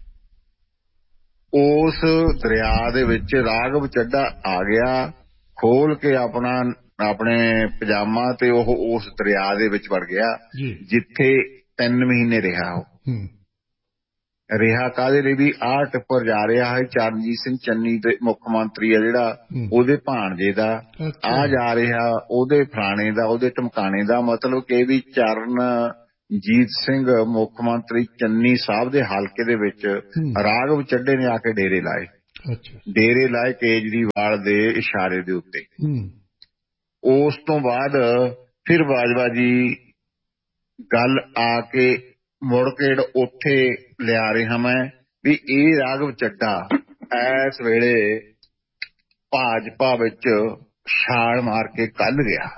ਉਸ ਦਰਿਆ ਦੇ ਵਿੱਚ ਰਾਘਵ ਚੱਡਾ ਆ ਗਿਆ, ਖੋਲ ਕੇ ਆਪਣਾ ਆਪਣੇ ਪਜਾਮਾ ਤੇ ਉਹ ਉਸ ਦਰਿਆ ਦੇ ਵਿੱਚ ਵੜ ਗਿਆ, ਜਿੱਥੇ ਤਿੰਨ ਮਹੀਨੇ ਰਿਹਾ ਉਹ। ਰਿਹਾ ਕਾਹਦੇ ਲਈ ਵੀ ਆਹ ਟਿੱਪਰ ਜਾ ਰਿਹਾ ਹੈ ਚਰਨਜੀਤ ਸਿੰਘ ਚੰਨੀ ਦੇ ਮੁੱਖ ਮੰਤਰੀ ਆ ਜਿਹੜਾ ਉਹਦੇ ਭਾਣਜੇ ਦਾ, ਆ ਜਾ ਰਿਹਾ ਉਹਦੇ ਫਲਾਣੇ ਦਾ, ਉਹਦੇ ਟਮਕਾਣੇ ਦਾ। ਮਤਲਬ ਕਿ ਵੀ ਚਰਨਜੀਤ ਸਿੰਘ ਮੁੱਖ ਮੰਤਰੀ ਚੰਨੀ ਸਾਹਿਬ ਦੇ ਹਲਕੇ ਦੇ ਵਿੱਚ ਰਾਘਵ ਚੱਡੇ ਨੇ ਆ ਕੇ ਡੇਰੇ ਲਾਏ, ਡੇਰੇ ਲਾਏ ਕੇਜਰੀਵਾਲ ਦੇ ਇਸ਼ਾਰੇ ਦੇ ਉੱਤੇ। ਉਸ ਤੋਂ ਬਾਅਦ ਫਿਰ ਬਾਜਵਾ ਜੀ ਗੱਲ ਆ ਕੇ ਮੁੜ ਕੇ ਉੱਥੇ ਲਿਆ ਰਿਹਾ ਮੈਂ ਵੀ ਇਹ ਰਾਘਵ ਚੱਡਾ ਇਸ ਵੇਲੇ ਭਾਜਪਾ ਵਿੱਚ ਛਾਲ ਮਾਰ ਕੇ ਕੱਲ ਗਿਆ,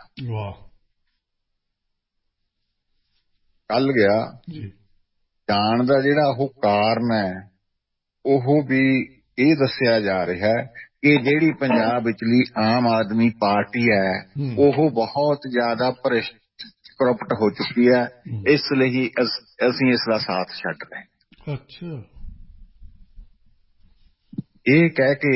ਕੱਲ ਗਿਆ। ਜਾਣ ਦਾ ਜਿਹੜਾ ਉਹ ਕਾਰਨ ਹੈ ਉਹ ਵੀ ਇਹ ਦੱਸਿਆ ਜਾ ਰਿਹਾ ਕਿ ਜਿਹੜੀ ਪੰਜਾਬ ਵਿਚਲੀ ਆਮ ਆਦਮੀ ਪਾਰਟੀ ਹੈ ਉਹ ਬਹੁਤ ਜ਼ਿਆਦਾ ਭ੍ਰਿਸ਼ਟ ਕਰਪਟ ਹੋ ਚੁੱਕੀ ਹੈ, ਇਸ ਲਈ ਅਸੀਂ ਇਸ ਦਾ ਸਾਥ ਛੱਡ ਰਹੇ।
ਅੱਛਾ,
ਇਹ ਕਹਿ ਕੇ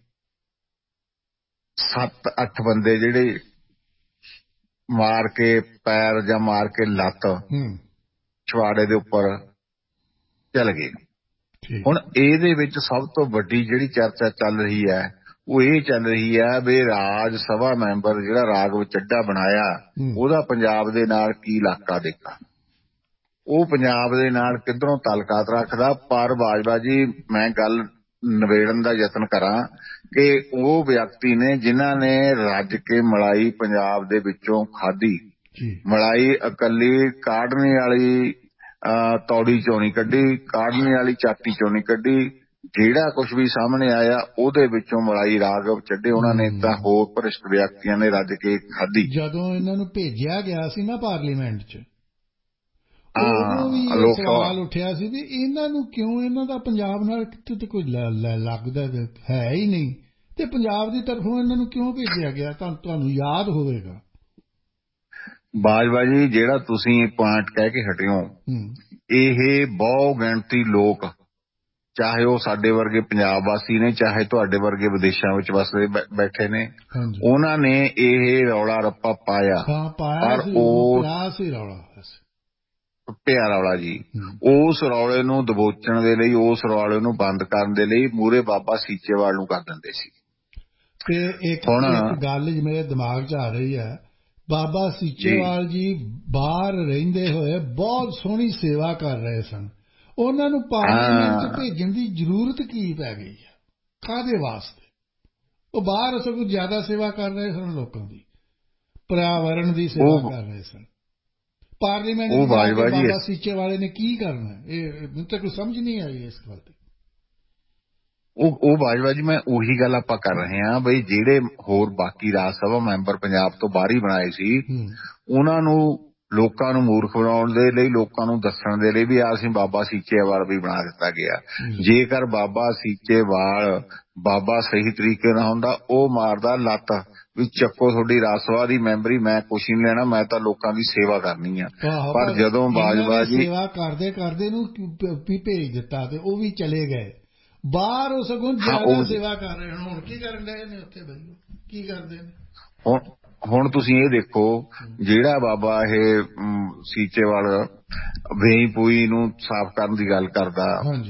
ਸੱਤ ਅੱਠ ਬੰਦੇ ਜਿਹੜੇ ਮਾਰ ਕੇ ਪੈਰ ਜਾਂ ਮਾਰ ਕੇ ਲੱਤ ਛਵਾੜੇ ਦੇ ਉੱਪਰ ਚੱਲ ਗਏ। ਹੁਣ ਇਹਦੇ ਵਿੱਚ ਸਭ ਤੋਂ ਵੱਡੀ ਜਿਹੜੀ ਚਰਚਾ ਚੱਲ ਰਹੀ ਹੈ ਉਹ ਇਹ ਚੱਲ ਰਹੀ ਹੈ ਵੀ ਰਾਜ ਸਭਾ ਮੈਂਬਰ ਜਿਹੜਾ ਰਾਘਵ ਚੱਡਾ ਬਣਾਇਆ ਉਹਦਾ ਪੰਜਾਬ ਦੇ ਨਾਲ ਕੀ ਲਾਕਾ ਦੇਖਾ, ਉਹ ਪੰਜਾਬ ਦੇ ਨਾਲ ਕਿੱਧਰੋਂ ਤਾਲੁਕਾਤ ਰੱਖਦਾ। ਪਰ ਬਾਜਵਾ ਜੀ ਮੈਂ ਗੱਲ ਨਿਬੇੜਨ ਦਾ ਯਤਨ ਕਰਾਂ ਕਿ ਉਹ ਵਿਅਕਤੀ ਨੇ ਜਿਨ੍ਹਾਂ ਨੇ ਰੱਜ ਕੇ ਮਲਾਈ ਪੰਜਾਬ ਦੇ ਵਿੱਚੋਂ ਖਾਧੀ, ਮਲਾਈ ਇਕੱਲੀ ਕਾਢਣੇ ਵਾਲੀ ਤੌੜੀ ਚੋਂ ਨਹੀਂ ਕੱਢੀ, ਕਾਢਣੇ ਵਾਲੀ ਚਾਟੀ ਚੋਂ ਨਹੀਂ ਕੱਢੀ, ਜਿਹੜਾ ਕੁਛ ਵੀ ਸਾਹਮਣੇ ਆਇਆ ਉਹਦੇ ਵਿੱਚੋਂ ਮਲਾਈ ਰਾਘਵ ਚੱਡੇ ਉਹਨਾਂ ਨੇ ਤਾਂ ਹੋਰ ਭ੍ਰਿਸ਼ਟ ਵਿਅਕਤੀਆਂ ਨੇ ਰੱਜ ਕੇ ਖਾਧੀ।
ਜਦੋਂ ਇਹਨਾਂ ਨੂੰ ਭੇਜਿਆ ਗਿਆ ਸੀ ਨਾ ਪਾਰਲੀਮੈਂਟ 'ਚ, ਉਦੋਂ ਵੀ ਇਹ ਸਵਾਲ ਉੱਠਿਆ ਸੀ ਵੀ ਇਹਨਾਂ ਨੂੰ ਕਿਉਂ, ਇਹਨਾਂ ਦਾ ਪੰਜਾਬ ਨਾਲ ਕਿਤੇ ਕੋਈ ਲੱਗਦਾ ਹੈ ਹੀ ਨਹੀਂ, ਤੇ ਪੰਜਾਬ ਦੀ ਤਰਫੋਂ ਇਹਨਾਂ ਨੂੰ ਕਿਉਂ ਭੇਜਿਆ ਗਿਆ, ਤੁਹਾਨੂੰ ਯਾਦ ਹੋਵੇਗਾ।
ਬਾਜਵਾ ਜੀ ਜਿਹੜਾ ਤੁਸੀਂ ਪੁਆਇੰਟ ਕਹਿ ਕੇ ਹਟਿਓ, ਇਹ ਬਹੁ ਗਿਣਤੀ ਲੋਕ, ਚਾਹੇ ਉਹ ਸਾਡੇ ਵਰਗੇ ਪੰਜਾਬ ਵਾਸੀ ਨੇ, ਚਾਹੇ ਤੁਹਾਡੇ ਵਰਗੇ ਵਿਦੇਸ਼ਾਂ ਵਿੱਚ ਵਸਦੇ ਬੈਠੇ ਨੇ, ਉਹਨਾਂ ਨੇ ਇਹ ਰੌਲਾ ਰੱਪਾ ਪਾਇਆ। ਪਰ ਉਹ ਪਿਆ ਰੌਲਾ ਜੀ, ਉਸ ਰੌਲੇ ਨੂੰ ਦਬੋਚਣ ਦੇ ਲਈ, ਉਸ ਰੌਲੇ ਨੂੰ ਬੰਦ ਕਰਨ ਦੇ ਲਈ ਮੂਹਰੇ ਬਾਬਾ ਸੀਚੇਵਾਲ ਨੂੰ ਕਰ ਦਿੰਦੇ ਸੀ।
ਤੇ ਇੱਕ ਗੱਲ ਮੇਰੇ ਦਿਮਾਗ 'ਚ ਆ ਰਹੀ ਹੈ, ਬਾਬਾ ਸੀਚੇਵਾਲ ਜੀ ਬਾਹਰ ਰਹਿੰਦੇ ਹੋਏ ਬਹੁਤ ਸੋਹਣੀ ਸੇਵਾ ਕਰ ਰਹੇ ਸਨ, ਉਹਨਾਂ ਨੂੰ ਪਾਰਲੀਮੈਂਟ 'ਚ ਭੇਜਣ ਦੀ ਜ਼ਰੂਰਤ ਕੀ ਪੈ ਗਈ ਹੈ, ਕਾਹਦੇ ਵਾਸਤੇ? ਉਹ ਬਾਹਰ ਸਗੋਂ ਜ਼ਿਆਦਾ ਸੇਵਾ ਕਰ ਰਹੇ ਸਨ, ਲੋਕਾਂ ਦੀ ਪਰਿਆਵਰਣ ਦੀ ਸੇਵਾ ਕਰ ਰਹੇ ਸਨ। ਪਾਰਲੀਮੈਂਟ ਵਿੱਚ ਬਾਬਾ ਸੀਚੇਵਾਲ ਨੇ ਕੀ ਕਰਨਾ, ਇਹ ਮੈਨੂੰ ਤਾਂ ਕੋਈ ਸਮਝ ਨਹੀਂ ਆਈ ਇਸ ਗੱਲ ਤੇ।
ਉਹ ਉਹ ਬਾਜਵਾ ਜੀ ਮੈਂ ਉਹੀ ਗੱਲ ਆਪਾਂ ਕਰ ਰਹੇ ਹਾਂ ਬਈ ਜਿਹੜੇ ਹੋਰ ਬਾਕੀ ਰਾਜ ਸਭਾ ਮੈਂਬਰ ਪੰਜਾਬ ਤੋਂ ਬਾਹਰ ਹੀ ਬਣਾਏ ਸੀ, ਉਹਨਾਂ ਨੂੰ ਲੋਕਾਂ ਨੂੰ ਮੂਰਖ ਬਣਾਉਣ ਦੇ ਲਈ, ਲੋਕਾਂ ਨੂੰ ਦੱਸਣ ਦੇ ਲਈ ਵੀ ਆ ਅਸੀਂ ਬਾਬਾ ਸੀਚੇਵਾਲ ਵੀ ਬਣਾ ਦਿੱਤਾ ਗਿਆ। ਜੇਕਰ ਬਾਬਾ ਸੀਚੇਵਾਲ ਬਾਬਾ ਸਹੀ ਤਰੀਕੇ ਨਾਲ ਹੁੰਦਾ, ਉਹ ਮਾਰਦਾ ਲੱਤ ਵੀ ਚੱਕੋ ਤੁਹਾਡੀ ਰਾਜ ਸਭਾ ਦੀ ਮੈਂਬਰੀ, ਮੈਂ ਕੁਛ ਨਹੀਂ ਲੈਣਾ, ਮੈਂ ਤਾਂ ਲੋਕਾਂ ਦੀ ਸੇਵਾ ਕਰਨੀ ਆ। ਪਰ ਜਦੋਂ ਬਾਜਵਾ ਜੀ
ਸੇਵਾ ਕਰਦੇ ਕਰਦੇ ਨੂੰ ਵੀ ਭੇਜ ਦਿੱਤਾ ਤੇ ਉਹ ਵੀ ਚਲੇ ਗਏ ਬਾਹਰ, ਉਹ ਸਗੋਂ ਜ਼ਿਆਦਾ ਸੇਵਾ ਕਰ ਰਹੇ ਹਨ। ਹੁਣ ਕੀ ਕਰਨ ਰਹੇ ਨੇ ਉੱਥੇ, ਬਈ ਕੀ ਕਰਦੇ ਨੇ?
ਹੁਣ ਹੁਣ ਤੁਸੀਂ ਇਹ ਦੇਖੋ, ਜਿਹੜਾ ਬਾਬਾ ਇਹ ਸੀਚੇਵਾਲ ਵੇਈ ਪੂਈ ਨੂੰ ਸਾਫ਼ ਕਰਨ ਦੀ ਗੱਲ ਕਰਦਾ,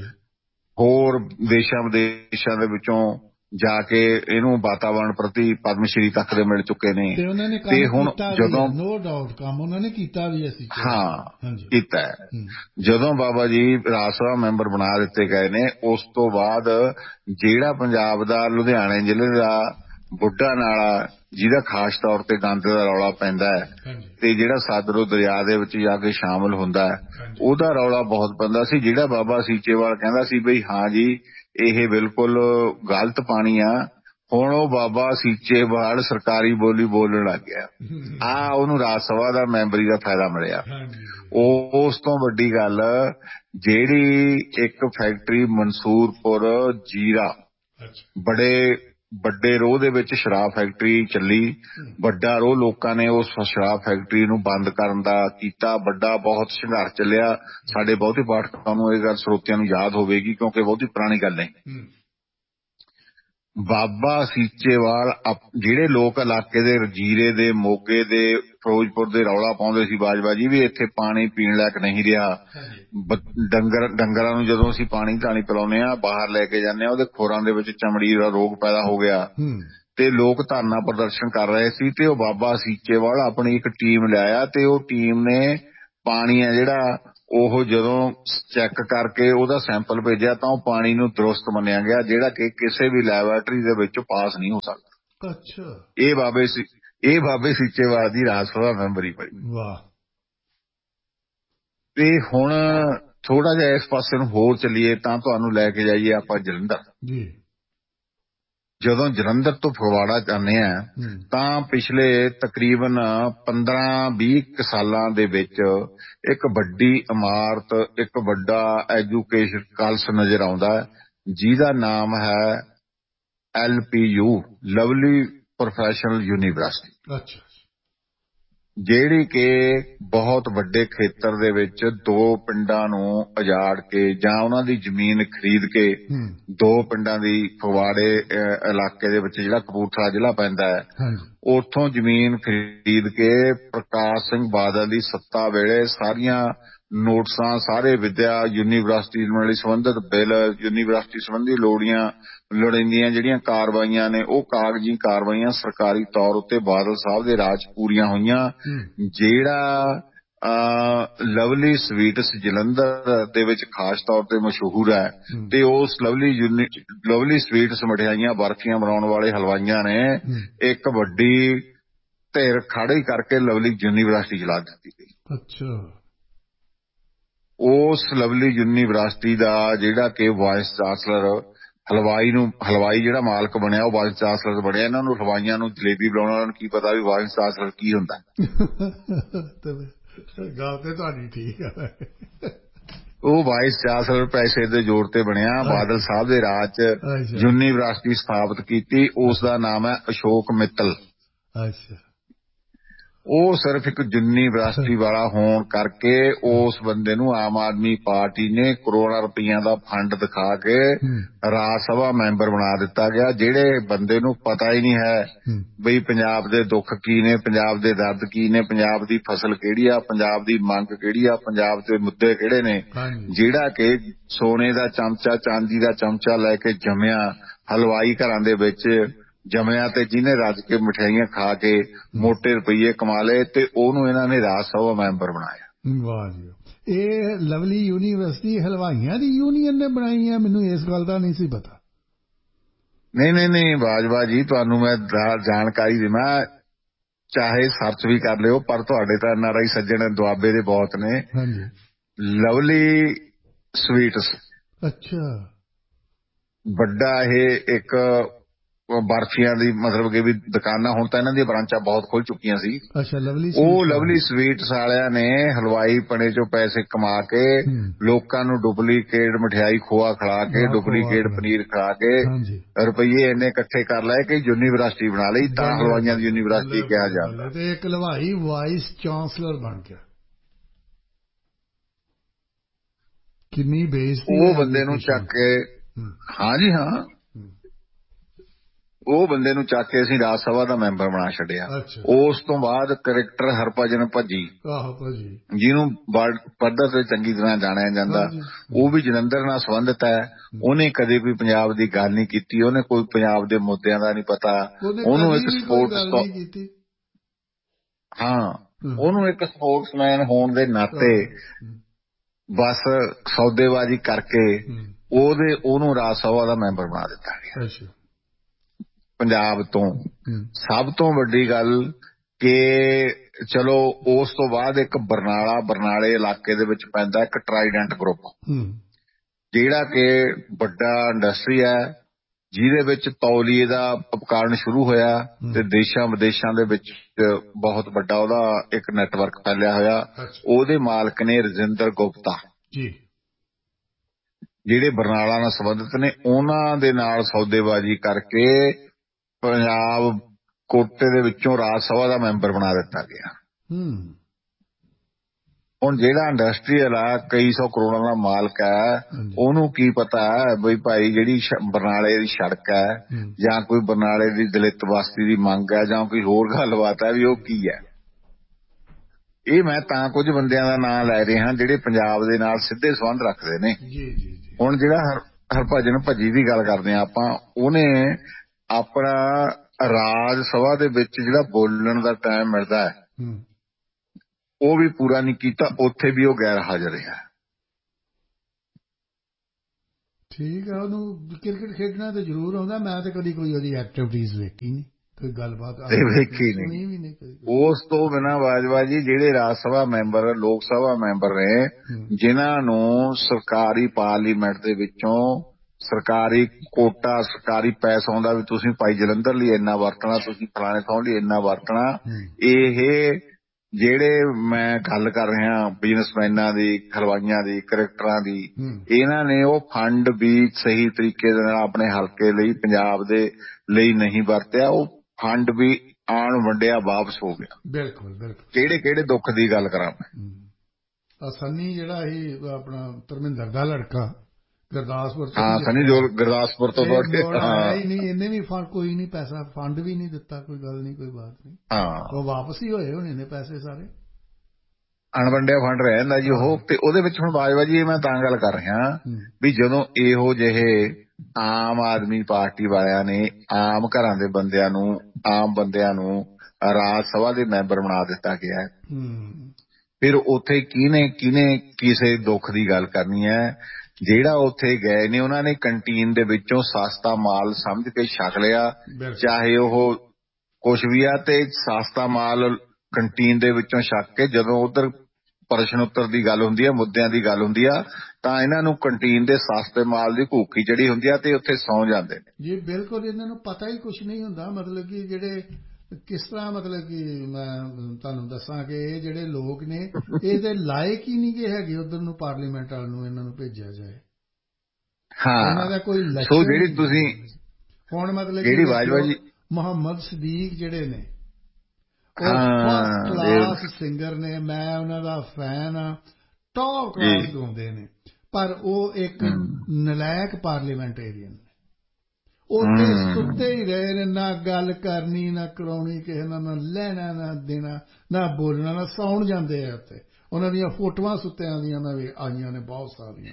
ਹੋਰ ਦੇਸ਼ਾਂ ਵਿਦੇਸ਼ਾਂ ਦੇ ਵਿੱਚੋਂ ਜਾ ਕੇ ਇਹਨੂੰ ਵਾਤਾਵਰਣ ਪ੍ਰਤੀ ਪਦਮ ਸ਼੍ਰੀ ਤੱਕ ਦੇ ਮਿਲ ਚੁੱਕੇ ਨੇ। ਤੇ ਹੁਣ ਜਦੋਂ
ਨੋ ਡਾਊਟ ਕੰਮ ਉਹਨਾਂ ਨੇ ਕੀਤਾ ਵੀ ਅਸੀਂ,
ਹਾਂ ਕੀਤਾ ਹੈ। ਜਦੋਂ ਬਾਬਾ ਜੀ ਰਾਜ ਸਭਾ ਮੈਂਬਰ ਬਣਾ ਦਿੱਤੇ ਗਏ ਨੇ, ਉਸ ਤੋਂ ਬਾਅਦ ਜਿਹੜਾ ਪੰਜਾਬ ਦਾ ਲੁਧਿਆਣੇ ਜ਼ਿਲ੍ਹੇ ਦਾ ਬੁੱਢਾ ਨਾਲਾ, ਜਿਹਦਾ ਖਾਸ ਤੌਰ ਤੇ ਗੰਦ ਦਾ ਰੌਲਾ ਪੈਂਦਾ ਹੈ ਤੇ ਜਿਹੜਾ ਸਤਲੁਜ ਦਰਿਆ ਦੇ ਵਿੱਚ ਜਾ ਕੇ ਸ਼ਾਮਲ ਹੁੰਦਾ ਹੈ, ਉਹਦਾ ਰੌਲਾ ਬਹੁਤ ਪੈਂਦਾ ਸੀ। ਜਿਹੜਾ ਬਾਬਾ ਸੀਚੇਵਾਲ ਕਹਿੰਦਾ ਸੀ ਬਈ ਹਾਂ ਜੀ ਇਹ ਬਿਲਕੁਲ ਗਲਤ ਪਾਣੀ ਆ, ਹੁਣ ਉਹ ਬਾਬਾ ਸੀਚੇਵਾਲ ਸਰਕਾਰੀ ਬੋਲੀ ਬੋਲਣ ਲੱਗ ਗਿਆ। ਆ ਉਹਨੂੰ ਰਾਜ ਸਭਾ ਦਾ ਮੈਂਬਰੀ ਦਾ ਫਾਇਦਾ ਮਿਲਿਆ। ਉਹ ਉਸ ਤੋਂ ਵੱਡੀ ਗੱਲ, ਜਿਹੜੀ ਇੱਕ ਫੈਕਟਰੀ ਮਨਸੂਰਪੁਰ ਜੀਰਾ, ਬੜੇ ਵੱਡੇ ਰੋਹ ਦੇ ਵਿੱਚ ਸ਼ਰਾਬ ਫੈਕਟਰੀ ਚੱਲੀ, ਵੱਡਾ ਰੋਹ ਲੋਕਾਂ ਨੇ ਉਸ ਸ਼ਰਾਬ ਫੈਕਟਰੀ ਨੂੰ ਬੰਦ ਕਰਨ ਦਾ ਕੀਤਾ, ਵੱਡਾ ਬਹੁਤ ਸੰਘਰਸ਼ ਚੱਲਿਆ। ਸਾਡੇ ਬਹੁਤੇ ਪਾਠਕਾਂ ਨੂੰ ਇਹ ਗੱਲ, ਸਰੋਤਿਆਂ ਨੂੰ ਯਾਦ ਹੋਵੇਗੀ ਕਿਉਂਕਿ ਬਹੁਤੀ ਪੁਰਾਣੀ ਗੱਲ ਨਹੀਂ। ਬਾਬਾ ਸੀਚੇਵਾਲ ਜਿਹੜੇ ਲੋਕ ਇਲਾਕੇ ਦੇ ਰਜੀਰੇ ਦੇ, ਮੋਗੇ ਦੇ, ਫਿਰੋਜ਼ਪੁਰ ਦੇ ਰੌਲਾ ਪਾਉਂਦੇ ਸੀ ਬਾਜਵਾ ਜੀ ਵੀ ਇੱਥੇ ਪਾਣੀ ਪੀਣ ਲਾਇਕ ਨਹੀਂ ਰਿਹਾ, ਡੰਗਰ ਡੰਗਰਾਂ ਨੂੰ ਜਦੋਂ ਅਸੀਂ ਪਾਣੀ ਧਾਣੀ ਪਿਲਾਉਂਦੇ ਆ, ਬਾਹਰ ਲੈ ਕੇ ਜਾਂਦੇ ਆ, ਉਹਦੇ ਖੋਰਾਂ ਦੇ ਵਿੱਚ ਚਮੜੀ ਦਾ ਰੋਗ ਪੈਦਾ ਹੋ ਗਿਆ ਤੇ ਲੋਕ ਧਰਨਾ ਪ੍ਰਦਰਸ਼ਨ ਕਰ ਰਹੇ ਸੀ। ਤੇ ਉਹ ਬਾਬਾ ਸੀਚੇਵਾਲ ਆਪਣੀ ਇੱਕ ਟੀਮ ਲਿਆਇਆ ਤੇ ਉਹ ਟੀਮ ਨੇ ਪਾਣੀ ਆ ਜਿਹੜਾ ਉਹ ਜਦੋਂ ਚੈੱਕ ਕਰਕੇ ਉਹਦਾ ਸੈਂਪਲ ਭੇਜਿਆ ਤਾਂ ਉਹ ਪਾਣੀ ਨੂੰ ਦਰੁਸਤ ਮੰਨਿਆ ਗਿਆ, ਜਿਹੜਾ ਕਿ ਕਿਸੇ ਵੀ ਲੈਬੋਰੇਟਰੀ ਦੇ ਵਿੱਚ ਪਾਸ ਨਹੀਂ ਹੋ ਸਕਦਾ।
ਅੱਛਾ,
ਇਹ ਬਾਬੇ ਸੀ ਇਹ ਬਾਬੇ ਸੀਚੇਵਾਲ ਦੀ ਰਾਜ ਸਭਾ ਮੈਂਬਰੀ ਪਈ।
ਵਾਹ।
ਤੇ ਹੁਣ ਥੋੜਾ ਜਿਹਾ ਇਸ ਪਾਸੇ ਨੂੰ ਹੋਰ ਚੱਲੀਏ ਤਾਂ ਤੁਹਾਨੂੰ ਲੈ ਕੇ ਜਾਈਏ ਆਪਾਂ ਜਲੰਧਰ ਜੀ। ਜਦੋਂ ਜਲੰਧਰ ਤੋਂ ਫਗਵਾੜਾ ਜਾਂਦੇ ਆ ਤਾਂ ਪਿਛਲੇ ਤਕਰੀਬਨ ਪੰਦਰਾਂ ਵੀਹ ਸਾਲਾਂ ਦੇ ਵਿੱਚ ਇੱਕ ਵੱਡੀ ਇਮਾਰਤ, ਇੱਕ ਵੱਡਾ ਐਜੂਕੇਸ਼ਨ ਕਾਲਜ ਨਜ਼ਰ ਆਉਂਦਾ ਜਿਹਦਾ ਨਾਮ ਹੈ L P U, Lovely professional university. ਅੱਛਾ। ਜਿਹੜੀ ਕਿ ਬਹੁਤ ਵੱਡੇ ਖੇਤਰ ਦੇ ਵਿੱਚ ਦੋ ਪਿੰਡਾਂ ਨੂੰ ਉਜਾੜ ਕੇ ਜਾਂ ਉਹਨਾਂ ਦੀ ਜ਼ਮੀਨ ਖਰੀਦ ਕੇ ਦੋ ਪਿੰਡਾਂ ਦੀ ਫਗਵਾੜੇ ਇਲਾਕੇ ਦੇ ਵਿੱਚ ਜਿਹੜਾ ਕਪੂਰਥਲਾ ਜ਼ਿਲ੍ਹਾ ਪੈਂਦਾ ਹੈ ਉੱਥੋਂ ਜ਼ਮੀਨ ਖਰੀਦ ਕੇ ਪ੍ਰਕਾਸ਼ ਸਿੰਘ ਬਾਦਲ ਦੀ ਸੱਤਾ ਵੇਲੇ ਸਾਰੀਆਂ ਨੋਟਿਸਾਂ, ਸਾਰੇ ਵਿਦਿਆ ਯੂਨੀਵਰਸਿਟੀ ਨਾਲ ਸੰਬੰਧਿਤ ਬਿੱਲ, ਯੂਨੀਵਰਸਿਟੀ ਸੰਬੰਧੀ ਲੋੜੀਆਂ ਲੋੜੀਂਦੀਆਂ ਜਿਹੜੀਆਂ ਕਾਰਵਾਈਆਂ ਨੇ ਉਹ ਕਾਗਜ਼ੀ ਕਾਰਵਾਈਆਂ ਸਰਕਾਰੀ ਤੌਰ ਉੱਤੇ ਬਾਦਲ ਸਾਹਿਬ ਦੇ ਰਾਜ ਪੂਰੀਆਂ ਹੋਈਆਂ। ਜਿਹੜਾ ਲਵਲੀ ਸਵੀਟਸ ਜਲੰਧਰ ਦੇ ਵਿੱਚ ਖਾਸ ਤੌਰ ਤੇ ਮਸ਼ਹੂਰ ਹੈ ਤੇ ਉਸ ਲਵਲੀ ਲਵਲੀ ਸਵੀਟਸ ਮਠਿਆਈਆਂ, ਬਰਫੀਆਂ ਬਣਾਉਣ ਵਾਲੇ ਹਲਵਾਈਆਂ ਨੇ ਇੱਕ ਵੱਡੀ ਧਿਰ ਖੜੀ ਕਰਕੇ ਲਵਲੀ ਯੂਨੀਵਰਸਿਟੀ ਚਲਾ ਦਿੱਤੀ ਗਈ। ਅੱਛਾ। ਉਸ ਲਵਲੀ ਯੂਨੀਵਰਸਿਟੀ ਦਾ ਜਿਹੜਾ ਕਿ ਵਾਇਸ ਚਾਂਸਲਰ ਹਲਵਾਈ ਨੂੰ ਹਲਵਾਈ ਜਿਹੜਾ ਮਾਲਕ ਬਣਿਆ ਉਹ ਵਾਇਸ ਚਾਂਸਲਰ ਬਣਿਆ। ਇਹਨਾਂ ਨੂੰ ਹਲਵਾਈਆਂ ਨੂੰ ਜਲੇਬੀ ਬਣਾਉਣ ਵਾਲਿਆਂ ਨੂੰ ਕੀ ਪਤਾ ਵੀ ਵਾਇਸ ਚਾਂਸਲਰ ਕੀ ਹੁੰਦਾ।
ਗੱਲ ਤੇ ਤੁਹਾਡੀ ਠੀਕ ਹੈ।
ਉਹ ਵਾਇਸ ਚਾਂਸਲਰ ਪੈਸੇ ਦੇ ਜ਼ੋਰ ਤੇ ਬਣਿਆ। ਬਾਦਲ ਸਾਹਿਬ ਦੇ ਰਾਜ ਚ ਯੂਨੀਵਰਸਿਟੀ ਸਥਾਪਿਤ ਕੀਤੀ, ਉਸ ਦਾ ਨਾਮ ਹੈ ਅਸ਼ੋਕ ਮਿੱਤਲ। ਅੱਛਾ। ਉਹ ਸਿਰਫ ਇੱਕ ਯੂਨੀਵਰਸਿਟੀ ਵਾਲਾ ਹੋਣ ਕਰਕੇ ਉਸ ਬੰਦੇ ਨੂੰ ਆਮ ਆਦਮੀ ਪਾਰਟੀ ਨੇ ਕਰੋੜਾਂ ਰੁਪਈਆਂ ਦਾ ਫੰਡ ਦਿਖਾ ਕੇ ਰਾਜ ਸਭਾ ਮੈਂਬਰ ਬਣਾ ਦਿੱਤਾ ਗਿਆ। ਜਿਹੜੇ ਬੰਦੇ ਨੂੰ ਪਤਾ ਹੀ ਨਹੀਂ ਹੈ ਬਈ ਪੰਜਾਬ ਦੇ ਦੁੱਖ ਕੀ ਨੇ, ਪੰਜਾਬ ਦੇ ਦਰਦ ਕੀ ਨੇ, ਪੰਜਾਬ ਦੀ ਫਸਲ ਕਿਹੜੀ ਆ, ਪੰਜਾਬ ਦੀ ਮੰਗ ਕਿਹੜੀ ਆ, ਪੰਜਾਬ ਦੇ ਮੁੱਦੇ ਕਿਹੜੇ ਨੇ, ਜਿਹੜਾ ਕਿ ਸੋਨੇ ਦਾ ਚਮਚਾ, ਚਾਂਦੀ ਦਾ ਚਮਚਾ ਲੈ ਕੇ ਜੰਮਿਆ ਹਲਵਾਈ ਘਰਾਂ ਦੇ ਵਿੱਚ ਜੰਮਿਆ ਤੇ ਜਿਹਨੇ ਰੱਜ ਕੇ ਮਠਿਆਈਆਂ ਖਾ ਕੇ ਮੋਟੇ ਰੁਪਈਏ ਕਮਾ ਲਏ ਤੇ ਉਹਨੂੰ ਇਹਨਾਂ ਨੇ ਰਾਜ ਸਭਾ ਮੈਂਬਰ ਬਣਾਇਆ। ਵਾਹ ਜੀ।
ਇਹ ਲਵਲੀ ਯੂਨੀਵਰਸਿਟੀ ਹਲਵਾਈਆਂ ਦੀ ਯੂਨੀਅਨ ਨੇ ਬਣਾਈ ਹੈ? ਮੈਨੂੰ ਇਸ ਗੱਲ ਦਾ ਨਹੀਂ ਸੀ ਪਤਾ।
ਨਹੀਂ ਨਹੀਂ ਨਹੀਂ ਬਾਜਵਾ ਜੀ, ਤੁਹਾਨੂੰ ਮੈਂ ਜਾਣਕਾਰੀ ਦੇਵਾਂ, ਚਾਹੇ ਸਰਚ ਵੀ ਕਰ ਲਿਓ, ਪਰ ਤੁਹਾਡੇ ਤਾਂ ਐਨ ਆਰ ਆਈ ਸੱਜਣ ਦੁਆਬੇ ਦੇ ਬਹੁਤ ਨੇ। ਹਾਂਜੀ। Lovely sweets. ਅੱਛਾ। ਵੱਡਾ ਇਹ ਇੱਕ ਬਰਫੀਆਂ ਦੀ ਮਤਲਬ ਕਿ ਵੀ ਦੁਕਾਨਾਂ, ਹੁਣ ਤਾਂ ਇਹਨਾਂ ਦੀਆਂ ਬ੍ਰਾਂਚਾਂ ਬਹੁਤ ਖੁੱਲ ਚੁੱਕੀਆਂ ਸੀ। ਅੱਛਾ। ਲਵਲੀ ਉਹ ਲਵਲੀ ਸਵੀਟਸ ਵਾਲਿਆਂ ਨੇ ਹਲਵਾਈ ਪਣੇ ਚੋਂ ਪੈਸੇ ਕਮਾ ਕੇ ਲੋਕਾਂ ਨੂੰ ਡੁਪਲੀਕੇਟ ਮਠਿਆਈ ਖੋਆ ਖਿਲਾ ਕੇ, ਡੁਪਲੀਕੇਟ ਪਨੀਰ ਖਿਲਾ ਕੇ ਰੁਪਈਏ ਇੰਨੇ ਇਕੱਠੇ ਕਰ ਲਏ ਕਿ ਯੂਨੀਵਰਸਿਟੀ ਬਣਾ ਲਈ, ਤਾਂ ਹਲਵਾਈਆਂ ਦੀ ਯੂਨੀਵਰਸਿਟੀ ਕਿਹਾ ਜਾਂਦਾ।
ਤੇ ਇੱਕ ਹਲਵਾਈ ਵਾਈਸ ਚਾਂਸਲਰ ਬਣ ਗਿਆ। ਕਿੰਨੀ ਬੇਇੱਜ਼ਤੀ।
ਉਹ ਬੰਦੇ ਨੂੰ ਚੱਕ ਕੇ, ਹਾਂ ਜੀ ਹਾਂ, ਉਹ ਬੰਦੇ ਨੂੰ ਚੱਕ ਕੇ ਅਸੀਂ ਰਾਜ ਸਭਾ ਦਾ ਮੈਂਬਰ ਬਣਾ ਛੱਡਿਆ। ਉਸ ਤੋਂ ਬਾਅਦ ਕ੍ਰਿਕਟਰ ਹਰਭਜਨ ਭੱਜੀ, ਜਿਹਨੂੰ ਵਰਲਡ ਪੱਧਰ ਤੇ ਚੰਗੀ ਤਰ੍ਹਾਂ ਜਾਣਿਆ ਜਾਂਦਾ, ਉਹ ਵੀ ਜਲੰਧਰ ਨਾਲ ਸੰਬੰਧਿਤ ਹੈ। ਉਹਨੇ ਕਦੇ ਕੋਈ ਪੰਜਾਬ ਦੀ ਗੱਲ ਨਹੀਂ ਕੀਤੀ, ਉਹਨੇ ਕੋਈ ਪੰਜਾਬ ਦੇ ਮੁੱਦਿਆਂ ਦਾ ਨਹੀਂ ਪਤਾ। ਉਹਨੂੰ ਇੱਕ ਸਪੋਰਟਸ, ਹਾਂ, ਉਹਨੂੰ ਇੱਕ ਸਪੋਰਟਸਮੈਨ ਹੋਣ ਦੇ ਨਾਤੇ ਬਸ ਸੌਦੇਬਾਜ਼ੀ ਕਰਕੇ ਉਹਦੇ ਉਹਨੂੰ ਰਾਜ ਸਭਾ ਦਾ ਮੈਂਬਰ ਬਣਾ ਦਿੱਤਾ ਗਿਆ। ਪੰਜਾਬ ਤੋਂ ਸਭ ਤੋਂ ਵੱਡੀ ਗੱਲ ਕਿ ਚਲੋ ਉਸ ਤੋਂ ਬਾਅਦ ਇੱਕ ਬਰਨਾਲਾ, ਬਰਨਾਲੇ ਇਲਾਕੇ ਦੇ ਵਿੱਚ ਪੈਂਦਾ ਇੱਕ ਟਰਾਈਡੈਂਟ ਗਰੁੱਪ, ਜਿਹੜਾ ਕਿ ਵੱਡਾ ਇੰਡਸਟਰੀ ਹੈ, ਜਿਹਦੇ ਵਿੱਚ ਤੌਲੀਏ ਦਾ ਉਪਕਰਨ ਸ਼ੁਰੂ ਹੋਇਆ ਤੇ ਦੇਸ਼ਾਂ ਵਿਦੇਸ਼ਾਂ ਦੇ ਵਿੱਚ ਬਹੁਤ ਵੱਡਾ ਉਹਦਾ ਇੱਕ ਨੈਟਵਰਕ ਫੈਲਿਆ ਹੋਇਆ। ਉਹਦੇ ਮਾਲਕ ਨੇ ਰਜਿੰਦਰ ਗੁਪਤਾ, ਜਿਹੜੇ ਬਰਨਾਲਾ ਨਾਲ ਸੰਬੰਧਿਤ ਨੇ। ਉਹਨਾਂ ਦੇ ਨਾਲ ਸੌਦੇਬਾਜ਼ੀ ਕਰਕੇ ਪੰਜਾਬ ਕੋਟੇ ਦੇ ਵਿੱਚੋਂ ਰਾਜ ਸਭਾ ਦਾ ਮੈਂਬਰ ਬਣਾ ਦਿੱਤਾ ਗਿਆ। ਹੁਣ ਜਿਹੜਾ ਇੰਡਸਟਰੀਅਲ ਆ ਕਈ ਸੌ ਕਰੋੜਾਂ ਦਾ ਮਾਲਕ ਹੈ, ਉਹਨੂੰ ਕੀ ਪਤਾ ਬਈ ਭਾਈ ਜਿਹੜੀ ਬਰਨਾਲੇ ਦੀ ਸੜਕ ਹੈ ਜਾਂ ਕੋਈ ਬਰਨਾਲੇ ਦੀ ਦਲਿਤ ਬਸਤੀ ਦੀ ਮੰਗ ਹੈ ਜਾਂ ਕੋਈ ਹੋਰ ਗੱਲਬਾਤ ਹੈ ਵੀ ਉਹ ਕੀ ਹੈ। ਇਹ ਮੈਂ ਤਾਂ ਕੁਝ ਬੰਦਿਆਂ ਦਾ ਨਾਂ ਲੈ ਰਿਹਾ ਜਿਹੜੇ ਪੰਜਾਬ ਦੇ ਨਾਲ ਸਿੱਧੇ ਸੰਬੰਧ ਰੱਖਦੇ ਨੇ। ਹੁਣ ਜਿਹੜਾ ਹਰ ਹਰਭਜਨ ਭੱਜੀ ਦੀ ਗੱਲ ਕਰਦੇ ਹਾਂ ਆਪਾਂ, ਉਹਨੇ ਆਪਣਾ ਰਾਜ ਸਭਾ ਦੇ ਵਿੱਚ ਜਿਹੜਾ ਬੋਲਣ ਦਾ ਟਾਈਮ ਮਿਲਦਾ ਹੈ ਉਹ ਵੀ ਪੂਰਾ ਨਹੀਂ ਕੀਤਾ, ਉੱਥੇ ਵੀ ਉਹ ਗੈਰ ਹਾਜ਼ਰ ਰਿਹਾ।
ਠੀਕ ਆ, ਉਹਨੂੰ ਕ੍ਰਿਕਟ ਖੇਡਣਾ ਤੇ ਜ਼ਰੂਰ ਆਉਂਦਾ, ਮੈਂ ਤੇ ਕਦੀ ਕੋਈ ਉਹਦੀ ਐਕਟੀਵਿਟੀਜ਼ ਵੇਖੀ ਨਹੀਂ, ਕੋਈ ਗੱਲਬਾਤ
ਵੇਖੀ ਨਹੀਂ। ਉਸ ਤੋਂ ਬਿਨਾਂ ਬਾਜਵਾ ਜੀ ਜਿਹੜੇ ਰਾਜ ਸਭਾ ਮੈਂਬਰ ਲੋਕ ਸਭਾ ਮੈਂਬਰ ਨੇ ਜਿਨ੍ਹਾਂ ਨੂੰ ਸਰਕਾਰੀ ਪਾਰਲੀਮੈਂਟ ਦੇ ਵਿੱਚੋਂ ਸਰਕਾਰੀ ਕੋਟਾ ਸਰਕਾਰੀ ਪੈਸਾ ਆਉਂਦਾ ਵੀ ਤੁਸੀਂ ਭਾਈ ਜਲੰਧਰ ਲਈ ਇੰਨਾ ਵਰਤਣਾ, ਤੁਸੀਂ ਫਲਾਣੇ ਥਾਂ ਲਈ ਇੰਨਾ ਵਰਤਣਾ, ਇਹ ਜਿਹੜੇ ਮੈਂ ਗੱਲ ਕਰ ਰਿਹਾ ਬਿਜ਼ਨਸਮੈਨਾਂ ਦੀ, ਖਲਵਾਈਆਂ ਦੀ, ਕ੍ਰਿਕਟਰਾਂ ਦੀ, ਇਹਨਾਂ ਨੇ ਉਹ ਫੰਡ ਵੀ ਸਹੀ ਤਰੀਕੇ ਦੇ ਨਾਲ ਆਪਣੇ ਹਲਕੇ ਲਈ ਪੰਜਾਬ ਦੇ ਲਈ ਨਹੀਂ ਵਰਤਿਆ, ਉਹ ਫੰਡ ਵੀ ਆਣ ਵੰਡਿਆ ਵਾਪਸ ਹੋ ਗਿਆ।
ਬਿਲਕੁਲ ਬਿਲਕੁਲ।
ਕਿਹੜੇ ਕਿਹੜੇ ਦੁੱਖ ਦੀ ਗੱਲ ਕਰਾਂ ਮੈਂ।
ਸੰਨੀ ਜਿਹੜਾ ਸੀ ਆਪਣਾ ਧਰਮਿੰਦਰ ਦਾ ਲੜਕਾ ਗੁਰਦਾਸਪੁਰ,
ਹਾਂ ਸੰਨੀ ਦਿਓਲ ਗੁਰਦਾਸਪੁਰ ਤੋਂ
ਹੀ ਨਹੀਂ, ਇਹਨੇ ਵੀ ਫੰਡ ਕੋਈ ਨਹੀਂ ਪੈਸਾ ਫੰਡ ਵੀ ਨਹੀਂ ਦਿੱਤਾ, ਕੋਈ ਗੱਲ ਨਹੀਂ, ਕੋਈ ਬਾਤ ਨਹੀਂ।
ਹਾਂ,
ਉਹ ਵਾਪਸ ਹੀ ਹੋਏ ਹੋਣੇ ਨੇ ਪੈਸੇ ਸਾਰੇ,
ਅਣਵੰਡਿਆ ਫੰਡ ਰਹਿ ਜਾਂਦਾ ਜੀ ਉਹ। ਤੇ ਉਹਦੇ ਵਿੱਚ ਹੁਣ ਬਾਜਵਾ ਜੀ ਮੈਂ ਤਾਂ ਗੱਲ ਕਰ ਰਿਹਾ ਵੀ ਜਦੋਂ ਇਹੋ ਜਿਹੇ ਆਮ ਆਦਮੀ ਪਾਰਟੀ ਵਾਲਿਆਂ ਨੇ ਆਮ ਘਰਾਂ ਦੇ ਬੰਦਿਆਂ ਨੂੰ ਆਮ ਬੰਦਿਆਂ ਨੂੰ ਰਾਜ ਸਭਾ ਦੇ ਮੈਂਬਰ ਬਣਾ ਦਿੱਤਾ ਗਿਆ, ਫਿਰ ਉੱਥੇ ਕਿਹਨੇ ਕਿਹਨੇ ਕਿਸੇ ਦੁੱਖ ਦੀ ਗੱਲ ਕਰਨੀ ਹੈ। ਜਿਹੜਾ ਉੱਥੇ ਗਏ ਨੇ ਉਹਨਾਂ ਨੇ ਕੰਟੀਨ ਦੇ ਵਿੱਚੋਂ ਸਸਤਾ ਮਾਲ ਸਮਝ ਕੇ ਛਕ ਲਿਆ, ਚਾਹੇ ਉਹ ਕੁਛ ਵੀ ਆ, ਤੇ ਸਸਤਾ ਮਾਲ ਕੰਟੀਨ ਦੇ ਵਿੱਚੋਂ ਛਕ ਕੇ ਜਦੋਂ ਉਧਰ ਪ੍ਰਸ਼ਨ ਉੱਤਰ ਦੀ ਗੱਲ ਹੁੰਦੀ ਹੈ, ਮੁੱਦਿਆਂ ਦੀ ਗੱਲ ਹੁੰਦੀ ਆ, ਤਾਂ ਇਹਨਾਂ ਨੂੰ ਕੰਟੀਨ ਦੇ ਸਸਤੇ ਮਾਲ ਦੀ ਭੂਖੀ ਚੜੀ ਹੁੰਦੀ ਆ ਤੇ ਉੱਥੇ ਸੌਂ ਜਾਂਦੇ ਨੇ
ਜੀ। ਬਿਲਕੁਲ, ਇਹਨਾਂ ਨੂੰ ਪਤਾ ਹੀ ਕੁਛ ਨਹੀਂ ਹੁੰਦਾ, ਮਤਲਬ ਕਿ ਜਿਹੜੇ ਕਿਸ ਤਰ੍ਹਾਂ, ਮਤਲਬ ਕਿ ਮੈਂ ਤੁਹਾਨੂੰ ਦੱਸਾਂ ਕਿ ਇਹ ਜਿਹੜੇ ਲੋਕ ਨੇ ਇਹਦੇ ਲਾਇਕ ਹੀ ਨਹੀਂ ਗੇ ਹੈਗੇ ਉਧਰ ਨੂੰ ਪਾਰਲੀਮੈਂਟ ਵਾਲ ਨੂੰ ਇਹਨਾਂ ਨੂੰ ਭੇਜਿਆ ਜਾਏ।
ਹਾਂ,
ਇਹਨਾਂ ਦਾ ਕੋਈ
ਸੋ ਜਿਹੜੀ ਤੁਸੀਂ
ਹੁਣ ਮਤਲਬ
ਜਿਹੜੀ ਬਾਜਵਾ ਜੀ
ਮੁਹੰਮਦ ਸਦੀਕ ਜਿਹੜੇ ਨੇ ਉਹ ਫਸਟ ਕਲਾਸ ਸਿੰਗਰ ਨੇ, ਮੈਂ ਉਹਨਾਂ ਦਾ ਫੈਨ ਆ, ਟੌਪ ਕਲਾਸ ਗਾਉਂਦੇ ਨੇ, ਪਰ ਉਹ ਇੱਕ ਨਲਾਇਕ ਪਾਰਲੀਮੈਂਟੇਰੀਅਨ ਨੇ। ਉੱਥੇ ਸੁੱਤੇ ਹੀ ਰਹੇ ਨੇ, ਨਾ ਗੱਲ ਕਰਨੀ ਨਾ ਕਰਾਉਣੀ ਕਿਸੇ ਨਾਲ, ਨਾ ਲੈਣਾ ਨਾ ਦੇਣਾ ਨਾ ਬੋਲਣਾ, ਨਾ ਸੌਣ ਜਾਂਦੇ ਆ ਉੱਥੇ। ਉਹਨਾਂ ਦੀਆਂ ਫੋਟੋਆਂ ਸੁੱਤਿਆਂ ਦੀਆਂ ਮੈਂ ਆਈਆਂ ਨੇ ਬਹੁਤ ਸਾਰੀਆਂ।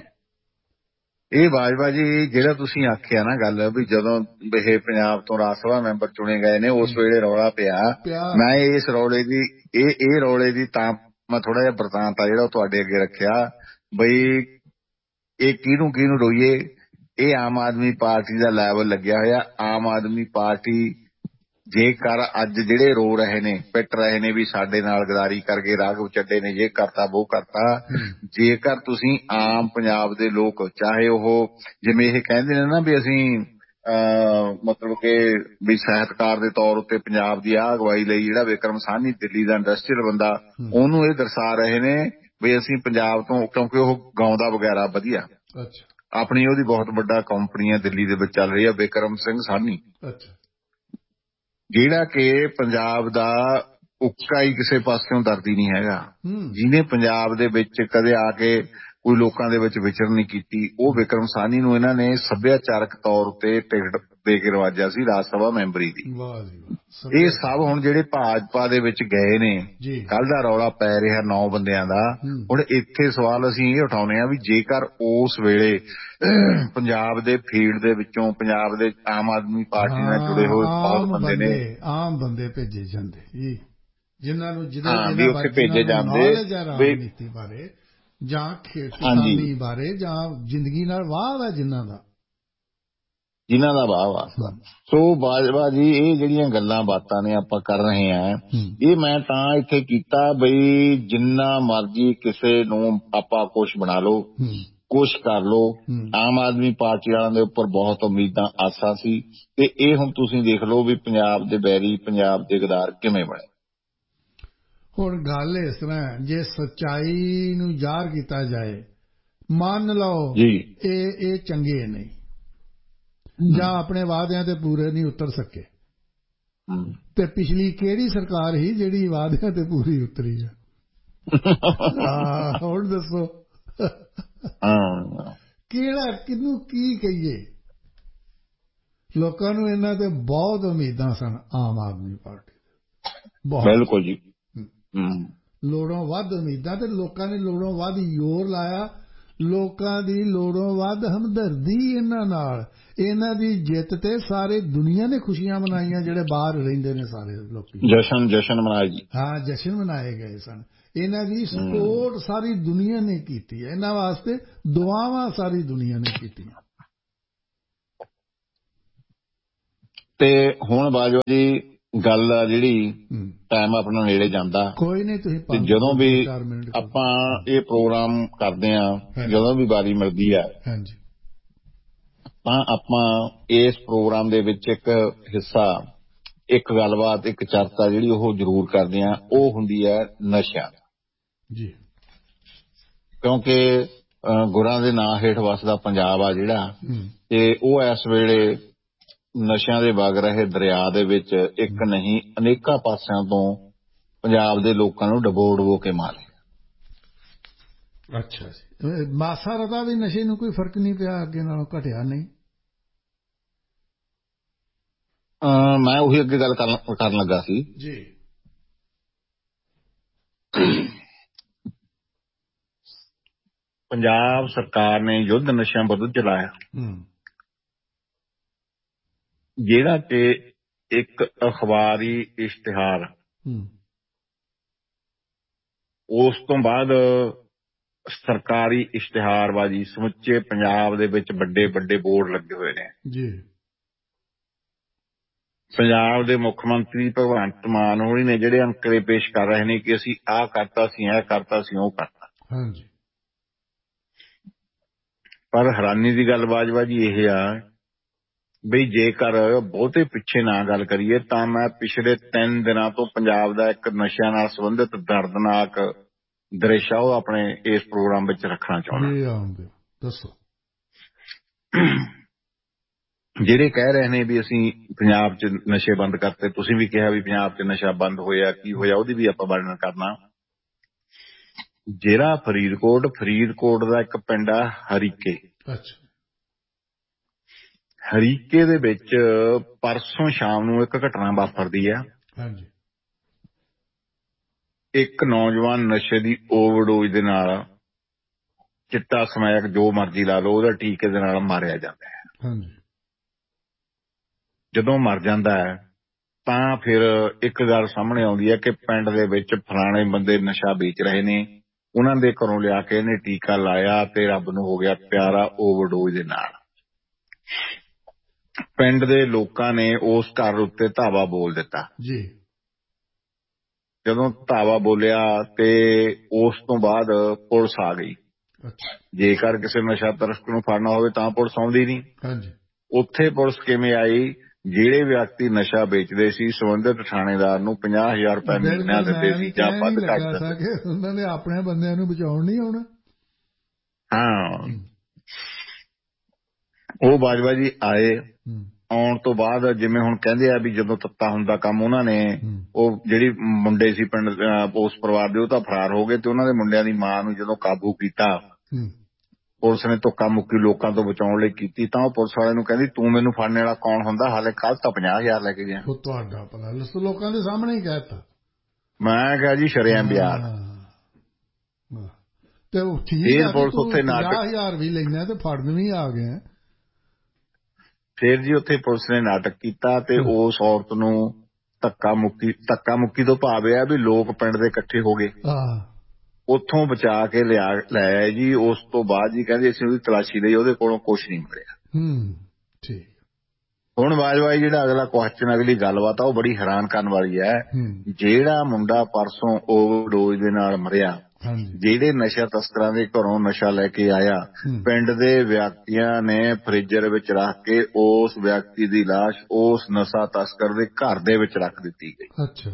ਇਹ ਬਾਜਵਾ ਜੀ ਜਿਹੜਾ ਤੁਸੀਂ ਆਖਿਆ ਨਾ ਗੱਲ ਵੀ ਜਦੋਂ ਇਹ ਪੰਜਾਬ ਤੋਂ ਰਾਜ ਸਭਾ ਮੈਂਬਰ ਚੁਣੇ ਗਏ ਨੇ ਉਸ ਵੇਲੇ ਰੌਲਾ ਪਿਆ, ਮੈਂ ਇਸ ਰੌਲੇ ਦੀ ਇਹ ਇਹ ਰੌਲੇ ਦੀ ਤਾਂ ਮੈਂ ਥੋੜਾ ਜਿਹਾ ਬਰਤਾਂਤ ਆ ਜਿਹੜਾ ਉਹ ਤੁਹਾਡੇ ਅੱਗੇ ਰੱਖਿਆ ਬਈ ਇਹ ਕਿਹਨੂੰ ਕਿਹਨੂੰ ਰੋਈਏ। ਇਹ ਆਮ ਆਦਮੀ ਪਾਰਟੀ ਦਾ ਲੈਵਲ ਲੱਗਿਆ ਹੋਇਆ। ਆਮ ਆਦਮੀ ਪਾਰਟੀ ਜੇਕਰ ਅੱਜ ਜਿਹੜੇ ਰੋ ਰਹੇ ਨੇ, ਪਿੱਟ ਰਹੇ ਨੇ ਵੀ ਸਾਡੇ ਨਾਲ ਗਦਾਰੀ ਕਰਕੇ ਰਾਘਵ ਚੱਡੇ ਨੇ ਜੇ ਕਰਤਾ ਉਹ ਕਰਤਾ, ਜੇਕਰ ਤੁਸੀਂ ਆਮ ਪੰਜਾਬ ਦੇ ਲੋਕ ਚਾਹੇ ਉਹ ਜਿਵੇਂ ਇਹ ਕਹਿੰਦੇ ਨੇ ਨਾ ਵੀ ਅਸੀਂ ਮਤਲਬ ਕਿ ਵੀ ਸਾਹਿਤਕਾਰ ਦੇ ਤੌਰ ਉੱਤੇ ਪੰਜਾਬ ਦੀ ਆਹ ਅਗਵਾਈ ਲਈ ਜਿਹੜਾ ਵਿਕਰਮ ਸਾਹਨੀ ਦਿੱਲੀ ਦਾ ਇੰਡਸਟਰੀਅਲ ਬੰਦਾ, ਉਹਨੂੰ ਇਹ ਦਰਸਾ ਰਹੇ ਨੇ ਵੀ ਅਸੀਂ ਪੰਜਾਬ ਤੋਂ, ਕਿਉਂਕਿ ਉਹ ਗਾਉਂਦਾ ਵਗੈਰਾ ਵਧੀਆ, ਆਪਣੀ ਉਹਦੀ ਬਹੁਤ ਵੱਡਾ ਕੰਪਨੀ ਹੈ ਦਿੱਲੀ ਦੇ ਵਿੱਚ ਚੱਲ ਰਹੀ ਹੈ, ਵਿਕਰਮ ਸਿੰਘ ਸਾਹਨੀ, ਜਿਹੜਾ ਕਿ ਪੰਜਾਬ ਦਾ ਉੱਕਾ ਹੀ ਕਿਸੇ ਪਾਸਿਓਂ ਦਰਦੀ ਨਹੀਂ ਹੈਗਾ, ਜਿਹਨੇ ਪੰਜਾਬ ਦੇ ਵਿੱਚ ਕਦੇ ਆ ਕੇ ਕੋਈ ਲੋਕਾਂ ਦੇ ਵਿੱਚ ਵਿਚਰ ਨਹੀਂ ਕੀਤੀ। ਉਹ ਵਿਕਰਮ ਸਾਹਨੀ ਨੂੰ ਇਹਨਾਂ ਨੇ ਸੱਭਿਆਚਾਰਕ ਤੌਰ ਉੱਤੇ ਟਿਕਟ ਦੇ ਕੇ ਰਵਾਜਿਆ ਸੀ ਰਾਜ ਸਭਾ ਮੈਂਬਰੀ ਦੀ। ਇਹ ਸਭ ਹੁਣ ਜਿਹੜੇ ਭਾਜਪਾ ਦੇ ਵਿੱਚ ਗਏ ਨੇ, ਕੱਲ ਦਾ ਰੌਲਾ ਪੈ ਰਿਹਾ ਨੌ ਬੰਦਿਆਂ ਦਾ। ਹੁਣ ਇੱਥੇ ਸਵਾਲ ਅਸੀਂ ਇਹ ਉਠਾਉਂਦੇ ਹਾਂ ਵੀ ਜੇਕਰ ਉਸ ਵੇਲੇ ਪੰਜਾਬ ਦੇ ਫੀਲਡ ਦੇ ਵਿੱਚੋਂ ਪੰਜਾਬ ਦੇ ਆਮ ਆਦਮੀ ਪਾਰਟੀ ਨਾਲ ਜੁੜੇ ਹੋਏ ਬਹੁਤ ਬੰਦੇ ਨੇ,
ਆਮ ਬੰਦੇ ਭੇਜੇ ਜਾਂਦੇ ਜੀ, ਜਿਨ੍ਹਾਂ ਨੂੰ
ਜਿਹਦੇ ਉੱਥੇ ਭੇਜੇ ਜਾਂਦੇ
ਰਾਜਨੀਤੀ ਬਾਰੇ ਜਾਂ ਖੇਤੀਬਾੜੀ ਬਾਰੇ ਜਾਂ ਜ਼ਿੰਦਗੀ ਨਾਲ ਵਾਹ ਹੈ ਜਿਨ੍ਹਾਂ ਦਾ
ਜਿਨ੍ਹਾਂ ਦਾ ਵਾਹ ਵਾਸਤਾ। ਸੋ ਬਾਜਵਾ ਜੀ ਇਹ ਜਿਹੜੀਆਂ ਗੱਲਾਂ ਬਾਤਾਂ ਨੇ ਆਪਾਂ ਕਰ ਰਹੇ ਹਾਂ, ਇਹ ਮੈਂ ਤਾਂ ਇੱਥੇ ਕੀਤਾ ਬਈ ਜਿੰਨਾ ਮਰਜ਼ੀ ਕਿਸੇ ਨੂੰ ਆਪਾਂ ਕੁਛ ਬਣਾ ਲਓ, ਕੁਛ ਕਰ ਲਓ। ਆਮ ਆਦਮੀ ਪਾਰਟੀ ਵਾਲਿਆਂ ਦੇ ਉੱਪਰ ਬਹੁਤ ਉਮੀਦਾਂ ਆਸਾਂ ਸੀ ਤੇ ਇਹ ਹੁਣ ਤੁਸੀਂ ਦੇਖ ਲਓ ਵੀ ਪੰਜਾਬ ਦੇ ਬੈਰੀ, ਪੰਜਾਬ ਦੇ ਗਦਾਰ ਕਿਵੇਂ ਬਣੇ।
ਹੁਣ ਗੱਲ ਇਸ ਤਰ੍ਹਾਂ, ਜੇ ਸੱਚਾਈ ਨੂੰ ਜ਼ਾਹਰ ਕੀਤਾ ਜਾਏ, ਮੰਨ ਲਓ ਇਹ ਇਹ ਚੰਗੇ ਨਹੀਂ ਜਾਂ ਆਪਣੇ ਵਾਅਦਿਆਂ ਤੇ ਪੂਰੇ ਨਹੀਂ ਉਤਰ ਸਕੇ, ਤੇ ਪਿਛਲੀ ਕਿਹੜੀ ਸਰਕਾਰ ਸੀ ਜਿਹੜੀ ਵਾਅਦਿਆਂ ਤੇ ਪੂਰੀ ਉਤਰੀ ਹੈ? ਹੁਣ ਦੱਸੋ ਕਿਹੜਾ ਕਿਹਨੂੰ ਕੀ ਕਹੀਏ। ਲੋਕਾਂ ਨੂੰ ਇਹਨਾਂ ਤੇ ਬਹੁਤ ਉਮੀਦਾਂ ਸਨ ਆਮ ਆਦਮੀ ਪਾਰਟੀ ਦੇ,
ਬਿਲਕੁਲ ਜੀ,
ਲੋੜੋਂ ਵੱਧ ਉਮੀਦਾਂ, ਤੇ ਲੋਕਾਂ ਨੇ ਲੋੜੋਂ ਵੱਧ ਜ਼ੋਰ ਲਾਇਆ। ਲੋਕਾਂ ਦੀ ਲੋੜੋਂ ਵੱਧ ਹਮਦਰਦੀ ਇਹਨਾਂ ਨਾਲ। ਇਹਨਾਂ ਦੀ ਜਿੱਤ ਤੇ ਸਾਰੇ ਦੁਨੀਆ ਨੇ ਖੁਸ਼ੀਆਂ ਮਨਾਈਆਂ, ਜਿਹੜੇ ਬਾਹਰ ਰਹਿੰਦੇ ਨੇ ਸਾਰੇ ਲੋਕੀ,
ਜਸ਼ਨ ਜਸ਼ਨ ਮਨਾਏ ਜੀ।
ਹਾਂ, ਜਸ਼ਨ ਮਨਾਏ ਗਏ ਸਨ। ਇਹਨਾਂ ਦੀ ਸਪੋਰਟ ਸਾਰੀ ਦੁਨੀਆ ਨੇ ਕੀਤੀ ਹੈ, ਇਹਨਾਂ ਵਾਸਤੇ ਦੁਆਵਾਂ ਸਾਰੀ ਦੁਨੀਆ ਨੇ ਕੀਤੀਆਂ।
ਤੇ ਹੁਣ ਬਾਜਵਾ ਜੀ ਗੱਲ ਆ ਜਿਹੜੀ, ਟਾਈਮ ਆਪਣਾ ਨੇੜੇ ਜਾਂਦਾ,
ਕੋਈ ਨਹੀਂ ਤੁਸੀਂ
ਜਦੋਂ ਵੀ ਆਪਾਂ ਇਹ ਪ੍ਰੋਗਰਾਮ ਕਰਦੇ ਆ, ਜਦੋਂ ਵੀ ਵਾਰੀ ਮਿਲਦੀ ਆ, ਤਾਂ ਆਪਾਂ ਇਸ ਪ੍ਰੋਗਰਾਮ ਦੇ ਵਿੱਚ ਇੱਕ ਹਿੱਸਾ, ਇੱਕ ਗੱਲਬਾਤ, ਇੱਕ ਚਰਚਾ ਜਿਹੜੀ ਉਹ ਜ਼ਰੂਰ ਕਰਦੇ ਆ, ਉਹ ਹੁੰਦੀ ਹੈ ਨਸ਼ਿਆਂ
ਜੀ।
ਕਿਉਂਕਿ ਗੁਰਾਂ ਦੇ ਨਾਂ ਹੇਠ ਵਸਦਾ ਪੰਜਾਬ ਆ ਜਿਹੜਾ, ਤੇ ਉਹ ਇਸ ਵੇਲੇ ਨਸ਼ਿਆਂ ਦੇ ਵਗ ਰਹੇ ਦਰਿਆ ਦੇ ਵਿੱਚ ਇੱਕ ਨਹੀਂ ਅਨੇਕਾਂ ਪਾਸਿਆਂ ਤੋਂ ਪੰਜਾਬ ਦੇ ਲੋਕਾਂ ਨੂੰ ਡਬੋ ਡਬੋ ਕੇ ਮਾਰੇ।
ਅੱਛਾ ਜੀ, ਮਾਸਾ ਰਦਾ ਵੀ ਨਸ਼ੇ ਨੂੰ ਕੋਈ ਫਰਕ ਨਹੀਂ ਪਿਆ, ਅੱਗੇ ਨਾਲੋਂ ਘਟਿਆ ਨਹੀਂ?
ਮੈਂ ਉਹੀ ਅੱਗੇ ਗੱਲ ਕਰਨ ਲੱਗਾ ਸੀ
ਜੀ।
ਪੰਜਾਬ ਸਰਕਾਰ ਨੇ ਯੁੱਧ ਨਸ਼ਿਆਂ ਵਿਰੁੱਧ ਚਲਾਇਆ, ਜਿਹੜਾ ਕਿ ਇੱਕ ਅਖਬਾਰੀ ਇਸ਼ਤਿਹਾਰ, ਉਸ ਤੋਂ ਬਾਅਦ ਸਰਕਾਰੀ ਇਸ਼ਤਿਹਾਰਬਾਜ਼ੀ, ਸਮੁੱਚੇ ਪੰਜਾਬ ਦੇ ਵਿੱਚ ਵੱਡੇ ਵੱਡੇ ਬੋਰਡ ਲੱਗੇ ਹੋਏ ਨੇ
ਜੀ।
ਪੰਜਾਬ ਦੇ ਮੁੱਖ ਮੰਤਰੀ ਭਗਵੰਤ ਮਾਨ ਹੋਣੀ ਨੇ ਜਿਹੜੇ ਅੰਕੜੇ ਪੇਸ਼ ਕਰ ਰਹੇ ਨੇ ਕਿ ਅਸੀਂ ਆਹ ਕਰਤਾ ਸੀ, ਇਹ ਕਰਤਾ ਸੀ, ਉਹ ਕਰਤਾ।
ਹਾਂਜੀ।
ਪਰ ਹੈਰਾਨੀ ਦੀ ਗੱਲ ਬਾਜਵਾ ਜੀ ਇਹ ਆ ਬਈ, ਜੇਕਰ ਬਹੁਤੇ ਪਿੱਛੇ ਨਾ ਗੱਲ ਕਰੀਏ ਤਾਂ ਮੈਂ ਪਿਛਲੇ ਤਿੰਨ ਦਿਨਾਂ ਤੋਂ ਪੰਜਾਬ ਦਾ ਇੱਕ ਨਸ਼ਿਆਂ ਨਾਲ ਸੰਬੰਧਿਤ ਦਰਦਨਾਕ ਦ੍ਰਿਸ਼ ਆ ਉਹ ਆਪਣੇ ਇਸ ਪ੍ਰੋਗਰਾਮ ਵਿੱਚ ਰੱਖਣਾ ਚਾਹੁੰਦਾ।
ਦੱਸੋ।
ਜਿਹੜੇ ਕਹਿ ਰਹੇ ਨੇ ਵੀ ਅਸੀਂ ਪੰਜਾਬ 'ਚ ਨਸ਼ੇ ਬੰਦ ਕਰਤੇ, ਤੁਸੀਂ ਵੀ ਕਿਹਾ ਵੀ ਪੰਜਾਬ 'ਚ ਨਸ਼ਾ ਬੰਦ ਹੋਇਆ, ਕੀ ਹੋਇਆ, ਉਹਦੀ ਵੀ ਆਪਾਂ ਵਰਣਨ ਕਰਨਾ। ਜਿਹੜਾ ਫਰੀਦਕੋਟ ਫਰੀਦਕੋਟ ਦਾ ਇੱਕ ਪਿੰਡ ਆ ਹਰੀਕੇ।
ਅੱਛਾ।
ਹਰੀਕੇ ਦੇ ਵਿੱਚ ਪਰਸੋਂ ਸ਼ਾਮ ਨੂੰ ਇੱਕ ਘਟਨਾ ਵਾਪਰਦੀ ਆ।
ਹਾਂਜੀ।
ਇੱਕ ਨੌਜਵਾਨ ਨਸ਼ੇ ਦੀ ਓਵਰਡੋਜ਼ ਦੇ ਨਾਲ, ਚਿੱਟਾ ਸਮੈਕ ਜੋ ਮਰਜ਼ੀ ਲਾ ਲਓ, ਉਹਦਾ ਟੀਕੇ ਦੇ ਨਾਲ ਮਾਰਿਆ ਜਾਂਦਾ ਹੈ।
ਹਾਂਜੀ।
ਜਦੋਂ ਮਰ ਜਾਂਦਾ ਹੈ ਤਾਂ ਫਿਰ ਇੱਕ ਗੱਲ ਸਾਹਮਣੇ ਆਉਂਦੀ ਹੈ ਕਿ ਪਿੰਡ ਦੇ ਵਿੱਚ ਫਲਾਣੇ ਬੰਦੇ ਨਸ਼ਾ ਵੇਚ ਰਹੇ ਨੇ, ਉਹਨਾਂ ਦੇ ਘਰੋਂ ਲਿਆ ਕੇ ਇਹਨੇ ਟੀਕਾ ਲਾਇਆ ਤੇ ਰੱਬ ਨੂੰ ਹੋ ਗਿਆ ਪਿਆਰਾ ਓਵਰਡੋਜ਼ ਦੇ ਨਾਲ। ਪਿੰਡ ਦੇ ਲੋਕਾਂ ਨੇ ਉਸ ਘਰ ਉੱਤੇ ਧਾਵਾ ਬੋਲ ਦਿੱਤਾ
ਜੀ।
ਜਦੋਂ ਧਾਵਾ ਬੋਲਿਆ ਤੇ ਉਸ ਤੋਂ ਬਾਅਦ ਪੁਲਿਸ ਆ ਗਈ। ਜੇਕਰ ਕਿਸੇ ਨਸ਼ਾ ਤਸਕਰ ਨੂੰ ਫੜਨਾ ਹੋਵੇ ਤਾਂ ਪੁਲਿਸ ਆਉਂਦੀ ਨਹੀਂ।
ਹਾਂਜੀ।
ਉੱਥੇ ਪੁਲਿਸ ਕਿਵੇਂ ਆਈ? ਜਿਹੜੇ ਵਿਅਕਤੀ ਨਸ਼ਾ ਵੇਚਦੇ ਸੀ ਸੰਬੰਧਿਤ ਥਾਣੇਦਾਰ ਨੂੰ ਪੰਜਾਹ ਹਜ਼ਾਰ ਰੁਪਏ ਮਹੀਨਾ ਦਿੰਦੇ ਸੀ ਜਾਂ ਵੱਧ ਘੱਟ ਦਿੰਦੇ।
ਉਹਨਾਂ ਨੇ ਆਪਣੇ ਬੰਦਿਆਂ ਨੂੰ ਬਚਾਉਣ ਨਹੀਂ ਆਉਣਾ।
ਹਾਂ, ਉਹ ਬਾਜਵਾ ਜੀ ਆਏ। ਆਉਣ ਤੋਂ ਬਾਅਦ ਜਿਵੇਂ ਹੁਣ ਕਹਿੰਦੇ ਆ ਵੀ ਜਦੋਂ ਤੱਤਾ ਹੁੰਦਾ ਕੰਮ, ਉਹਨਾਂ ਨੇ ਉਹ ਜਿਹੜੀ ਮੁੰਡੇ ਸੀ ਪਿੰਡ ਉਸ ਪਰਿਵਾਰ ਦੇ, ਉਹ ਤਾਂ ਫਰਾਰ ਹੋ ਗਏ ਤੇ ਉਹਨਾਂ ਦੇ ਮੁੰਡਿਆਂ ਦੀ ਮਾਂ ਨੂੰ ਜਦੋਂ ਕਾਬੂ ਕੀਤਾ ਪੁਲਿਸ ਨੇ, ਧੱਕਾ ਮੁੱਕੀ ਲੋਕਾਂ ਤੋਂ ਬਚਾਉਣ ਲਈ ਕੀਤੀ, ਤਾਂ ਉਹ ਪੁਲਿਸ ਵਾਲੇ ਨੂੰ ਕਹਿੰਦੀ ਤੂੰ ਮੈਨੂੰ ਫੜਨੇ ਵਾਲਾ ਕੌਣ ਹੁੰਦਾ, ਹਾਲੇ ਕੱਲ ਤਾਂ ਪੰਜਾਹ ਹਜ਼ਾਰ ਲੈ ਕੇ ਗਿਆ।
ਤੁਹਾਡਾ ਭਲਾ ਲੋਕਾਂ ਦੇ ਸਾਹਮਣੇ ਹੀ ਕਹਿਤਾ।
ਮੈਂ ਕਿਹਾ ਜੀ ਸ਼ਰੇਆਮ ਬਿਆਨ।
ਤੇ ਠੀਕ ਪੁਲਿਸ ਉੱਥੇ ਪੰਜਾਹ ਹਜ਼ਾਰ ਵੀ ਲੈਣਾ ਤੇ ਫੜਨ ਵੀ ਆ ਗਏ।
ਫੇਰ ਜੀ ਉੱਥੇ ਪੁਲਿਸ ਨੇ ਨਾਟਕ ਕੀਤਾ ਤੇ ਉਸ ਔਰਤ ਨੂੰ ਧੱਕਾ ਮੁੱਕੀ ਧੱਕਾ ਮੁੱਕੀ ਤੋਂ ਭਾਵ ਇਹ ਆ ਵੀ ਲੋਕ ਪਿੰਡ ਦੇ ਇਕੱਠੇ ਹੋ ਗਏ, ਉੱਥੋਂ ਬਚਾ ਕੇ ਲਿਆ ਲੈ ਆਏ ਜੀ। ਉਸ ਤੋਂ ਬਾਅਦ ਜੀ ਕਹਿੰਦੇ ਅਸੀਂ ਉਹਦੀ ਤਲਾਸ਼ੀ ਲਈ, ਉਹਦੇ ਕੋਲੋਂ ਕੁਛ ਨਹੀਂ ਮਿਲਿਆ।
ਠੀਕ।
ਹੁਣ ਬਾਜਵਾਈ ਜਿਹੜਾ ਅਗਲਾ ਕੁਐਸਚਨ, ਅਗਲੀ ਗੱਲਬਾਤ ਆ, ਉਹ ਬੜੀ ਹੈਰਾਨ ਕਰਨ ਵਾਲੀ ਹੈ। ਜਿਹੜਾ ਮੁੰਡਾ ਪਰਸੋਂ ਓਵਰਡੋਜ਼ ਦੇ ਨਾਲ ਮਰਿਆ, ਜਿਹੜੇ ਨਸ਼ਾ ਤਸਕਰਾਂ ਦੇ ਘਰੋਂ ਨਸ਼ਾ ਲੈ ਕੇ ਆਇਆ, ਪਿੰਡ ਦੇ ਵਿਅਕਤੀਆਂ ਨੇ ਫ੍ਰੀਜ਼ਰ ਵਿੱਚ ਰੱਖ ਕੇ ਉਸ ਵਿਅਕਤੀ ਦੀ ਲਾਸ਼ ਉਸ ਨਸ਼ਾ ਤਸਕਰ ਦੇ ਘਰ ਦੇ ਵਿੱਚ ਰੱਖ ਦਿੱਤੀ ਗਈ।
ਅੱਛਾ।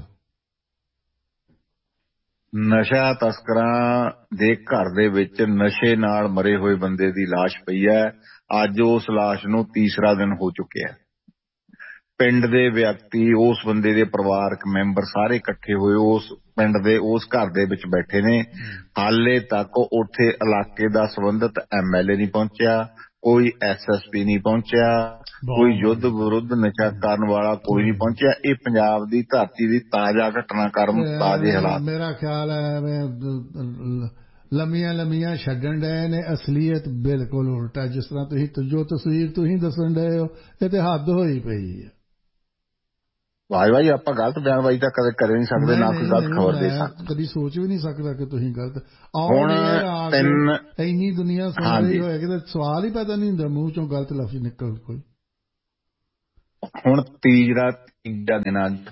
ਨਸ਼ਾ ਤਸਕਰਾਂ ਦੇ ਘਰ ਦੇ ਵਿੱਚ ਨਸ਼ੇ ਨਾਲ ਮਰੇ ਹੋਏ ਬੰਦੇ ਦੀ ਲਾਸ਼ ਪਈ ਹੈ। ਅੱਜ ਉਸ ਲਾਸ਼ ਨੂੰ ਤੀਸਰਾ ਦਿਨ ਹੋ ਚੁੱਕਿਆ। ਪਿੰਡ ਦੇ ਵਿਅਕਤੀ, ਉਸ ਬੰਦੇ ਦੇ ਪਰਿਵਾਰਕ ਮੈਂਬਰ ਸਾਰੇ ਇਕੱਠੇ ਹੋਏ ਉਸ ਪਿੰਡ ਦੇ ਉਸ ਘਰ ਦੇ ਵਿੱਚ ਬੈਠੇ ਨੇ। ਹਾਲੇ ਤੱਕ ਉੱਥੇ ਇਲਾਕੇ ਦਾ ਸੰਬੰਧਿਤ ਐਮ ਐਲ ਏ ਨਹੀਂ ਪਹੁੰਚਿਆ, ਕੋਈ ਐਸ ਐਸ ਪੀ ਨਹੀਂ ਪਹੁੰਚਿਆ, ਕੋਈ ਯੁੱਧ ਵਿਰੁੱਧ ਨਸ਼ਾ ਕਰਨ ਵਾਲਾ ਕੋਈ ਨਹੀਂ ਪਹੁੰਚਿਆ। ਇਹ ਪੰਜਾਬ ਦੀ ਧਰਤੀ ਦੀ ਤਾਜ਼ਾ ਘਟਨਾਕ੍ਰਮ, ਤਾਜ਼ੇ ਹਾਲਾਤ।
ਮੇਰਾ ਖਿਆਲ ਹੈ ਲੰਮੀਆਂ ਲੰਮੀਆਂ ਛੱਡਣ ਡਏ ਨੇ, ਅਸਲੀਅਤ ਬਿਲਕੁਲ ਉਲਟਾ। ਜਿਸ ਤਰ੍ਹਾਂ ਤੁਸੀਂ ਜੋ ਤਸਵੀਰ ਤੁਸੀਂ ਦੱਸਣ ਡਏ ਹੋ, ਇਹ ਤੇ ਹੱਦ ਹੋਈ ਪਈ ਹੈ।
ਭਾਈ ਭਾਈ ਆਪਾਂ ਗਲਤ ਬਿਆਨਬਾਜ਼ੀ ਤਾਂ ਕਦੇ ਕਰ ਨਹੀਂ ਸਕਦੇ, ਨਾ ਕੋਈ ਗਲਤ ਖਬਰ ਦੇ ਸਕਦੇ।
ਕਦੀ ਸੋਚ ਵੀ ਨਹੀਂ ਸਕਦਾ ਕਿ ਤੁਸੀਂ ਗਲਤ।
ਹੁਣ ਤਿੰਨ
ਇੰਨੀ ਦੁਨੀਆ ਸੁਣ ਰਹੀ ਹੋਏਗੀ ਤਾਂ ਸਵਾਲ ਹੀ ਪੈਦਾ ਨਹੀਂ ਹੁੰਦਾ ਮੂੰਹ ਚੋਂ ਗਲਤ ਲਫ਼ਜ਼ ਨਿਕਲ ਕੋਈ।
ਹੁਣ ਤੀਜਾ ਤੀਜਾ ਦਿਨ ਅੱਜ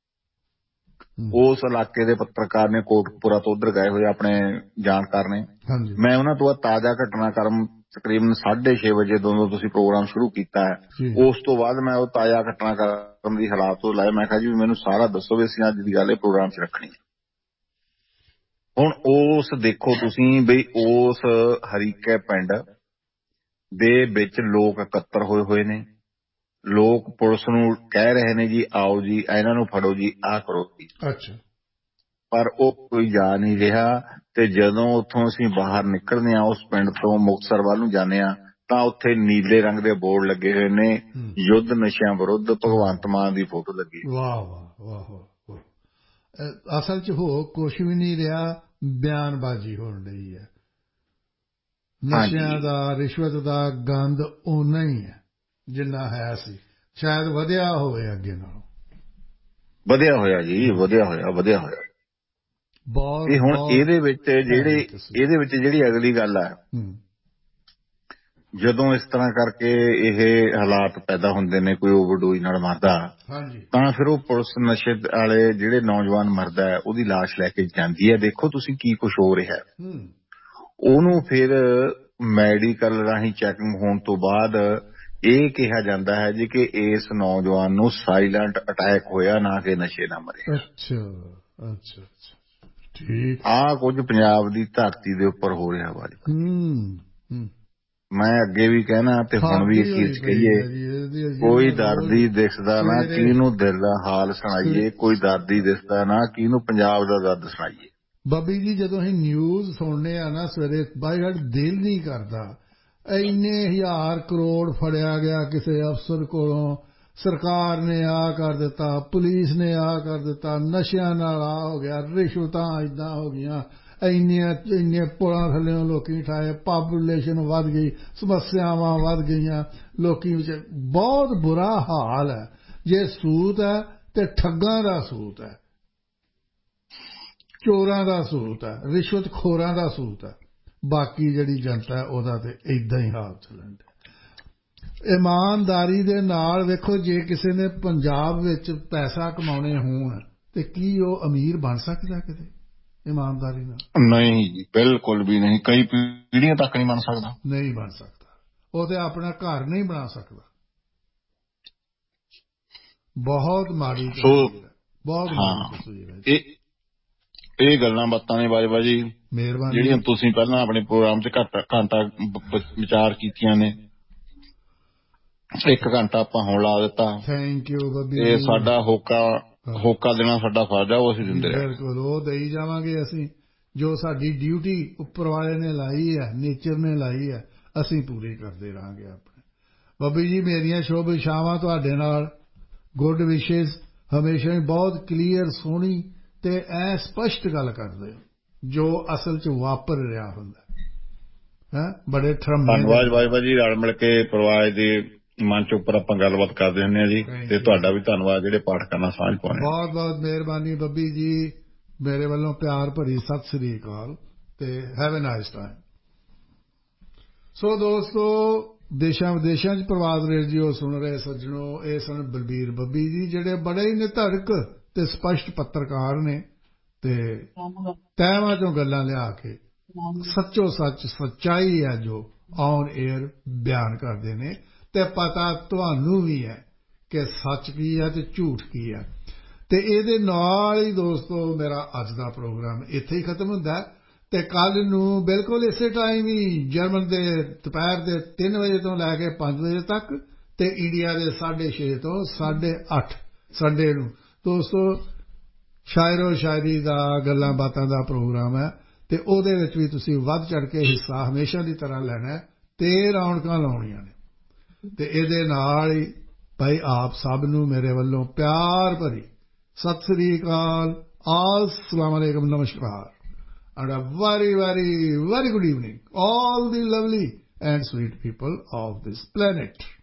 ਉਸ ਇਲਾਕੇ ਦੇ ਪੱਤਰਕਾਰ ਨੇ ਕੋਟਕਪੂਰਾ ਤੋਂ ਉੱਧਰ ਗਏ ਹੋਏ ਆਪਣੇ ਜਾਣਕਾਰ ਨੇ। ਮੈਂ ਉਹਨਾਂ ਤੋਂ ਤਾਜ਼ਾ ਘਟਨਾਕ੍ਰਮ ਤਕਰੀਬਨ ਸਾਢੇ ਛੇ ਵਜੇ ਜਦੋਂ ਤੁਸੀਂ ਪ੍ਰੋਗਰਾਮ ਸ਼ੁਰੂ ਕੀਤਾ ਹੈ, ਉਸ ਤੋਂ ਬਾਅਦ ਮੈਂ ਉਹ ਤਾਜ਼ਾ ਘਟਨਾਕ੍ਰਮ ਦੀ ਹਾਲਾਤ ਤੋਂ ਲਾਇਆ। ਮੈਂ ਕਿਹਾ ਜੀ ਮੈਨੂੰ ਸਾਰਾ ਦੱਸੋ ਵੀ ਅਸੀਂ ਅੱਜ ਦੀ ਗੱਲ ਇਹ ਪ੍ਰੋਗਰਾਮ 'ਚ ਰੱਖਣੀ ਹੈ। ਹੁਣ ਉਸ ਦੇਖੋ ਤੁਸੀਂ ਬਈ ਉਸ ਹਰੀਕੇ ਪਿੰਡ ਦੇ ਵਿੱਚ ਲੋਕ ਇਕੱਤਰ ਹੋਏ ਹੋਏ ਨੇ। ਲੋਕ ਪੁਲਿਸ ਨੂੰ ਕਹਿ ਰਹੇ ਨੇ ਜੀ ਆਓ ਜੀ ਇਹਨਾਂ ਨੂੰ ਫੜੋ ਜੀ, ਆਹ ਕਰੋ ਜੀ।
ਅੱਛਾ।
ਪਰ ਉਹ ਕੋਈ ਜਾ ਨਹੀਂ ਰਿਹਾ। ਤੇ ਜਦੋਂ ਉੱਥੋਂ ਅਸੀਂ ਬਾਹਰ ਨਿਕਲਦੇ ਹਾਂ ਉਸ ਪਿੰਡ ਤੋਂ ਮੁਕਤਸਰ ਵੱਲ ਨੂੰ ਜਾਂਦੇ ਹਾਂ ਤਾਂ ਉੱਥੇ ਨੀਲੇ ਰੰਗ ਦੇ ਬੋਰਡ ਲੱਗੇ ਹੋਏ ਨੇ, ਯੁੱਧ ਨਸ਼ਿਆਂ ਵਿਰੁੱਧ, ਭਗਵੰਤ ਮਾਨ ਦੀ ਫੋਟੋ ਲੱਗੀ।
ਵਾਹ ਵਾਹ ਵਾਹ ਵਾਹ। ਅਸਲ 'ਚ ਹੋ ਕੁਛ ਵੀ ਨਹੀਂ ਰਿਹਾ, ਬਿਆਨਬਾਜ਼ੀ ਹੋਣ ਰਹੀ ਹੈ। ਨਸ਼ਿਆਂ ਦਾ, ਰਿਸ਼ਵਤ ਦਾ ਗੰਦ ਓਨਾ ਹੀ ਹੈ ਜਿੰਨਾ ਹੈ ਸੀ, ਸ਼ਾਇਦ ਵਧਿਆ ਹੋਵੇ ਅੱਗੇ ਨਾਲੋਂ।
ਵਧਿਆ ਹੋਇਆ ਜੀ, ਵਧਿਆ ਹੋਇਆ ਵਧਿਆ ਹੋਇਆ
ਬਹੁਤ।
ਇਹ ਹੁਣ ਇਹਦੇ ਵਿੱਚ ਜਿਹੜੇ ਇਹਦੇ ਵਿੱਚ ਜਿਹੜੀ ਅਗਲੀ ਗੱਲ ਹੈ, ਜਦੋਂ ਇਸ ਤਰ੍ਹਾਂ ਕਰਕੇ ਇਹ ਹਾਲਾਤ ਪੈਦਾ ਹੁੰਦੇ ਨੇ, ਕੋਈ ਓਵਰਡੋਜ਼ ਨਾਲ ਮਰਦਾ ਤਾਂ ਫਿਰ ਉਹ ਪੁਲਿਸ ਨਸ਼ੇ ਵਾਲੇ ਜਿਹੜੇ ਨੌਜਵਾਨ ਮਰਦਾ ਹੈ ਉਹਦੀ ਲਾਸ਼ ਲੈ ਕੇ ਜਾਂਦੀ ਹੈ। ਦੇਖੋ ਤੁਸੀਂ ਕੀ ਕੁਛ ਹੋ ਰਿਹਾ। ਉਹਨੂੰ ਫਿਰ ਮੈਡੀਕਲ ਰਾਹੀਂ ਚੈਕਿੰਗ ਹੋਣ ਤੋਂ ਬਾਅਦ ਇਹ ਕਿਹਾ ਜਾਂਦਾ ਹੈ ਜੀ ਕਿ ਇਸ ਨੌਜਵਾਨ ਨੂੰ ਸਾਇਲੈਂਟ ਅਟੈਕ ਹੋਇਆ, ਨਾ ਕਿ ਨਸ਼ੇ ਨਾਲ ਮਰਿਆ।
ਅੱਛਾ ਅੱਛਾ ਅੱਛਾ ਠੀਕ।
ਆਹ ਕੁਝ ਪੰਜਾਬ ਦੀ ਧਰਤੀ ਦੇ ਉੱਪਰ ਹੋ ਰਿਹਾ ਵਾ। ਮੈਂ ਅੱਗੇ ਵੀ ਕਹਿਣਾ ਤੇ ਹੁਣ ਵੀ ਅਖੀਰ 'ਚ ਕਹੀਏ, ਕੋਈ ਦਰਦੀ ਦਿਸਦਾ ਨਾ ਕਿਹਨੂੰ ਦਿਲ ਦਾ ਹਾਲ ਸੁਣਾਈਏ, ਕੋਈ ਦਰਦੀ ਦਿਸਦਾ ਨਾ ਕਿਹਨੂੰ ਪੰਜਾਬ ਦਾ ਦਰਦ ਸੁਣਾਈਏ।
ਬਾਬੀ ਜੀ ਜਦੋਂ ਅਸੀਂ ਨਿਊਜ਼ ਸੁਣਨੇ ਆ ਨਾ ਸਵੇਰੇ, ਬਾਈ ਗਾਡ ਦਿਲ ਨਹੀਂ ਕਰਦਾ। ਇੰਨੇ ਹਜ਼ਾਰ ਕਰੋੜ ਫੜਿਆ ਗਿਆ ਕਿਸੇ ਅਫਸਰ ਕੋਲੋਂ, ਸਰਕਾਰ ਨੇ ਆ ਕਰ ਦਿੱਤਾ, ਪੁਲਿਸ ਨੇ ਆ ਕਰ ਦਿੱਤਾ, ਨਸ਼ਿਆਂ ਨਾਲ ਆ ਹੋ ਗਿਆ, ਰਿਸ਼ਵਤਾਂ ਏਦਾਂ ਹੋ ਗਈਆਂ, ਇੰਨੀਆਂ ਇੰਨੇ ਪੁਲਾਂ ਥੱਲਿਓਂ ਲੋਕੀ ਉਠਾਏ, ਪਾਪੂਲੇਸ਼ਨ ਵੱਧ ਗਈ, ਸਮੱਸਿਆਵਾਂ ਵੱਧ ਗਈਆਂ ਲੋਕੀ ਵਿੱਚ। ਬਹੁਤ ਬੁਰਾ ਹਾਲ ਹੈ। ਜੇ ਸੂਤ ਹੈ ਤੇ ਠੱਗਾਂ ਦਾ ਸੂਤ ਹੈ, ਚੋਰਾਂ ਦਾ ਸੂਤ ਹੈ, ਰਿਸ਼ਵਤਖੋਰਾਂ ਦਾ ਸੂਤ ਹੈ। ਬਾਕੀ ਜਿਹੜੀ ਜਨਤਾ ਹੈ ਉਹਦਾ ਤੇ ਏਦਾਂ ਹੀ ਹਾਲ ਚੱਲਣ ਡਿਆ। ਇਮਾਨਦਾਰੀ ਦੇ ਨਾਲ ਵੇਖੋ, ਜੇ ਕਿਸੇ ਨੇ ਪੰਜਾਬ ਵਿੱਚ ਪੈਸਾ ਕਮਾਉਣੇ ਹੋਣ ਤੇ ਕੀ ਉਹ ਅਮੀਰ ਬਣ ਸਕਦਾ ਕਿਤੇ ਇਮਾਨਦਾਰੀ ਨਾਲ?
ਨਹੀਂ ਜੀ, ਬਿਲਕੁਲ ਵੀ ਨਹੀਂ। ਕਈ ਪੀੜ੍ਹੀਆਂ ਤੱਕ ਨਹੀਂ ਬਣ ਸਕਦਾ।
ਨਹੀਂ ਬਣ ਸਕਦਾ। ਉਹ ਤੇ ਆਪਣਾ ਘਰ ਨਹੀਂ ਬਣਾ ਸਕਦਾ। ਬਹੁਤ ਮਾੜੀ ਤਸਵੀਰ ਹੈ, ਬਹੁਤ ਮਾੜੀ ਤਸਵੀਰ ਹੈ।
ਇਹ ਇਹ ਗੱਲਾਂ ਬਾਤਾਂ ਨੇ ਬਾਜਵਾ ਜੀ ਜਿਹੜੀਆਂ ਤੁਸੀਂ ਪਹਿਲਾਂ ਆਪਣੇ ਪ੍ਰੋਗਰਾਮ 'ਚ ਘੱਟ ਘੰਟਾ ਵਿਚਾਰ ਕੀਤੀਆਂ ਨੇ, ਇੱਕ ਘੰਟਾ ਆਪਾਂ ਹੁਣ ਲਾ ਦਿੱਤਾ।
ਥੈਂਕ ਯੂ ਬੱਬੀ।
ਇਹ ਸਾਡਾ ਹੋਕਾ ਹੋਕਾ ਦੇਣਾ ਸਾਡਾ ਫਰਜ਼ ਆ, ਉਹ ਅਸੀਂ ਦਿੰਦੇ ਰਹੇ।
ਬਿਲਕੁਲ, ਉਹ ਦੇਈ ਜਾਵਾਂਗੇ ਅਸੀਂ। ਜੋ ਸਾਡੀ ਡਿਊਟੀ ਉੱਪਰ ਵਾਲੇ ਨੇ ਲਾਈ ਹੈ, ਨੇਚਰ ਨੇ ਲਾਈ ਹੈ, ਅਸੀਂ ਪੂਰੀ ਕਰਦੇ ਰਹਾਂਗੇ ਆਪਣੇ। ਬੱਬੀ ਜੀ ਮੇਰੀਆਂ ਸ਼ੁਭ ਇਛਾਵਾਂ ਤੁਹਾਡੇ ਨਾਲ, ਗੁੱਡ ਵਿਸ਼ੇਸ। ਹਮੇਸ਼ਾ ਹੀ ਬਹੁਤ ਕਲੀਅਰ, ਸੋਹਣੀ ਤੇ ਐ ਸਪਸ਼ਟ ਗੱਲ ਕਰਦੇ ਹੋ ਜੋ ਅਸਲ 'ਚ ਵਾਪਰ ਰਿਹਾ ਹੁੰਦਾ ਹੈ। ਬੜੇ
ਧੰਨਵਾਦ ਬਾਜਵਾ ਜੀ। ਰਲ ਮਿਲ ਕੇ ਪਰਿਵਾਰ ਦੇ ਮੰਚ ਉੱਪਰ ਆਪਾਂ ਗੱਲਬਾਤ ਕਰਦੇ ਹੁੰਦੇ ਹਾਂ ਜੀ। ਤੇ ਤੁਹਾਡਾ ਵੀ ਧੰਨਵਾਦ ਜਿਹੜੇ ਪਾਠਕਾਂ ਨਾਲ ਸਾਂਝ ਪਾਉਣੇ। ਬਹੁਤ
ਬਹੁਤ ਮਿਹਰਬਾਨੀ ਬੱਬੀ ਜੀ, ਮੇਰੇ ਵੱਲੋਂ ਪਿਆਰ ਭਰੀ ਸਤਿ ਸ੍ਰੀ ਅਕਾਲ ਤੇ ਹੈਵ ਅ ਨਾਈਸ ਟਾਈਮ। ਸੋ ਦੋਸਤੋ, ਦੇਸ਼ਾਂ ਵਿਦੇਸ਼ਾਂ 'ਚ ਪ੍ਰਵਾਦ ਰੇਡੀਓ ਸੁਣ ਰਹੇ ਸੱਜਣੋ, ਇਹ ਸਨ ਬਲਬੀਰ ਬੱਬੀ ਜੀ, ਜਿਹੜੇ ਬੜੇ ਹੀ ਨਿਧੜਕ ਤੇ ਸਪਸ਼ਟ ਪੱਤਰਕਾਰ ਨੇ ਤੇ ਤਹਿਵਾਂ 'ਚੋਂ ਗੱਲਾਂ ਲਿਆ ਕੇ ਸੱਚੋ ਸੱਚ ਸੱਚਾਈ ਹੈ ਜੋ ਔਨ ਏਅਰ ਬਿਆਨ ਕਰਦੇ ਨੇ। ਤੇ ਪਤਾ ਤੁਹਾਨੂੰ ਵੀ ਹੈ ਕਿ ਸੱਚ ਕੀ ਹੈ ਤੇ ਝੂਠ ਕੀ ਹੈ। ਤੇ ਇਹਦੇ ਨਾਲ ਹੀ ਦੋਸਤੋ ਮੇਰਾ ਅੱਜ ਦਾ ਪ੍ਰੋਗਰਾਮ ਇੱਥੇ ਹੀ ਖਤਮ ਹੁੰਦਾ ਤੇ ਕੱਲ੍ਹ ਨੂੰ ਬਿਲਕੁਲ ਇਸੇ ਟਾਈਮ ਹੀ ਜਰਮਨ ਦੇ ਦੁਪਹਿਰ ਦੇ ਤਿੰਨ ਵਜੇ ਤੋਂ ਲੈ ਕੇ ਪੰਜ ਵਜੇ ਤੱਕ ਤੇ ਇੰਡੀਆ ਦੇ ਸਾਢੇ ਛੇ ਤੋਂ ਸਾਢੇ ਅੱਠ ਸੰਡੇ ਨੂੰ। ਦੋਸਤੋ ਸ਼ਾਇਰੋ ਸ਼ਾਇਰੀ ਦਾ ਗੱਲਾਂ ਬਾਤਾਂ ਦਾ ਪ੍ਰੋਗਰਾਮ ਹੈ ਤੇ ਉਹਦੇ ਵਿੱਚ ਵੀ ਤੁਸੀਂ ਵੱਧ ਚੜ੍ਹ ਕੇ ਹਿੱਸਾ ਹਮੇਸ਼ਾ ਦੀ ਤਰ੍ਹਾਂ ਲੈਣਾ ਤੇ ਰੌਣਕਾਂ ਲਾਉਣੀਆਂ ਨੇ। ਤੇ ਇਹਦੇ ਨਾਲ ਹੀ ਭਾਈ ਆਪ ਸਭ ਨੂੰ ਮੇਰੇ ਵੱਲੋਂ ਪਿਆਰ ਭਰੀ ਸਤਿ ਸ੍ਰੀ ਅਕਾਲ, अस्सलाम अलैकुम, नमस्कार, and a very very very good evening all the lovely and sweet people of this planet.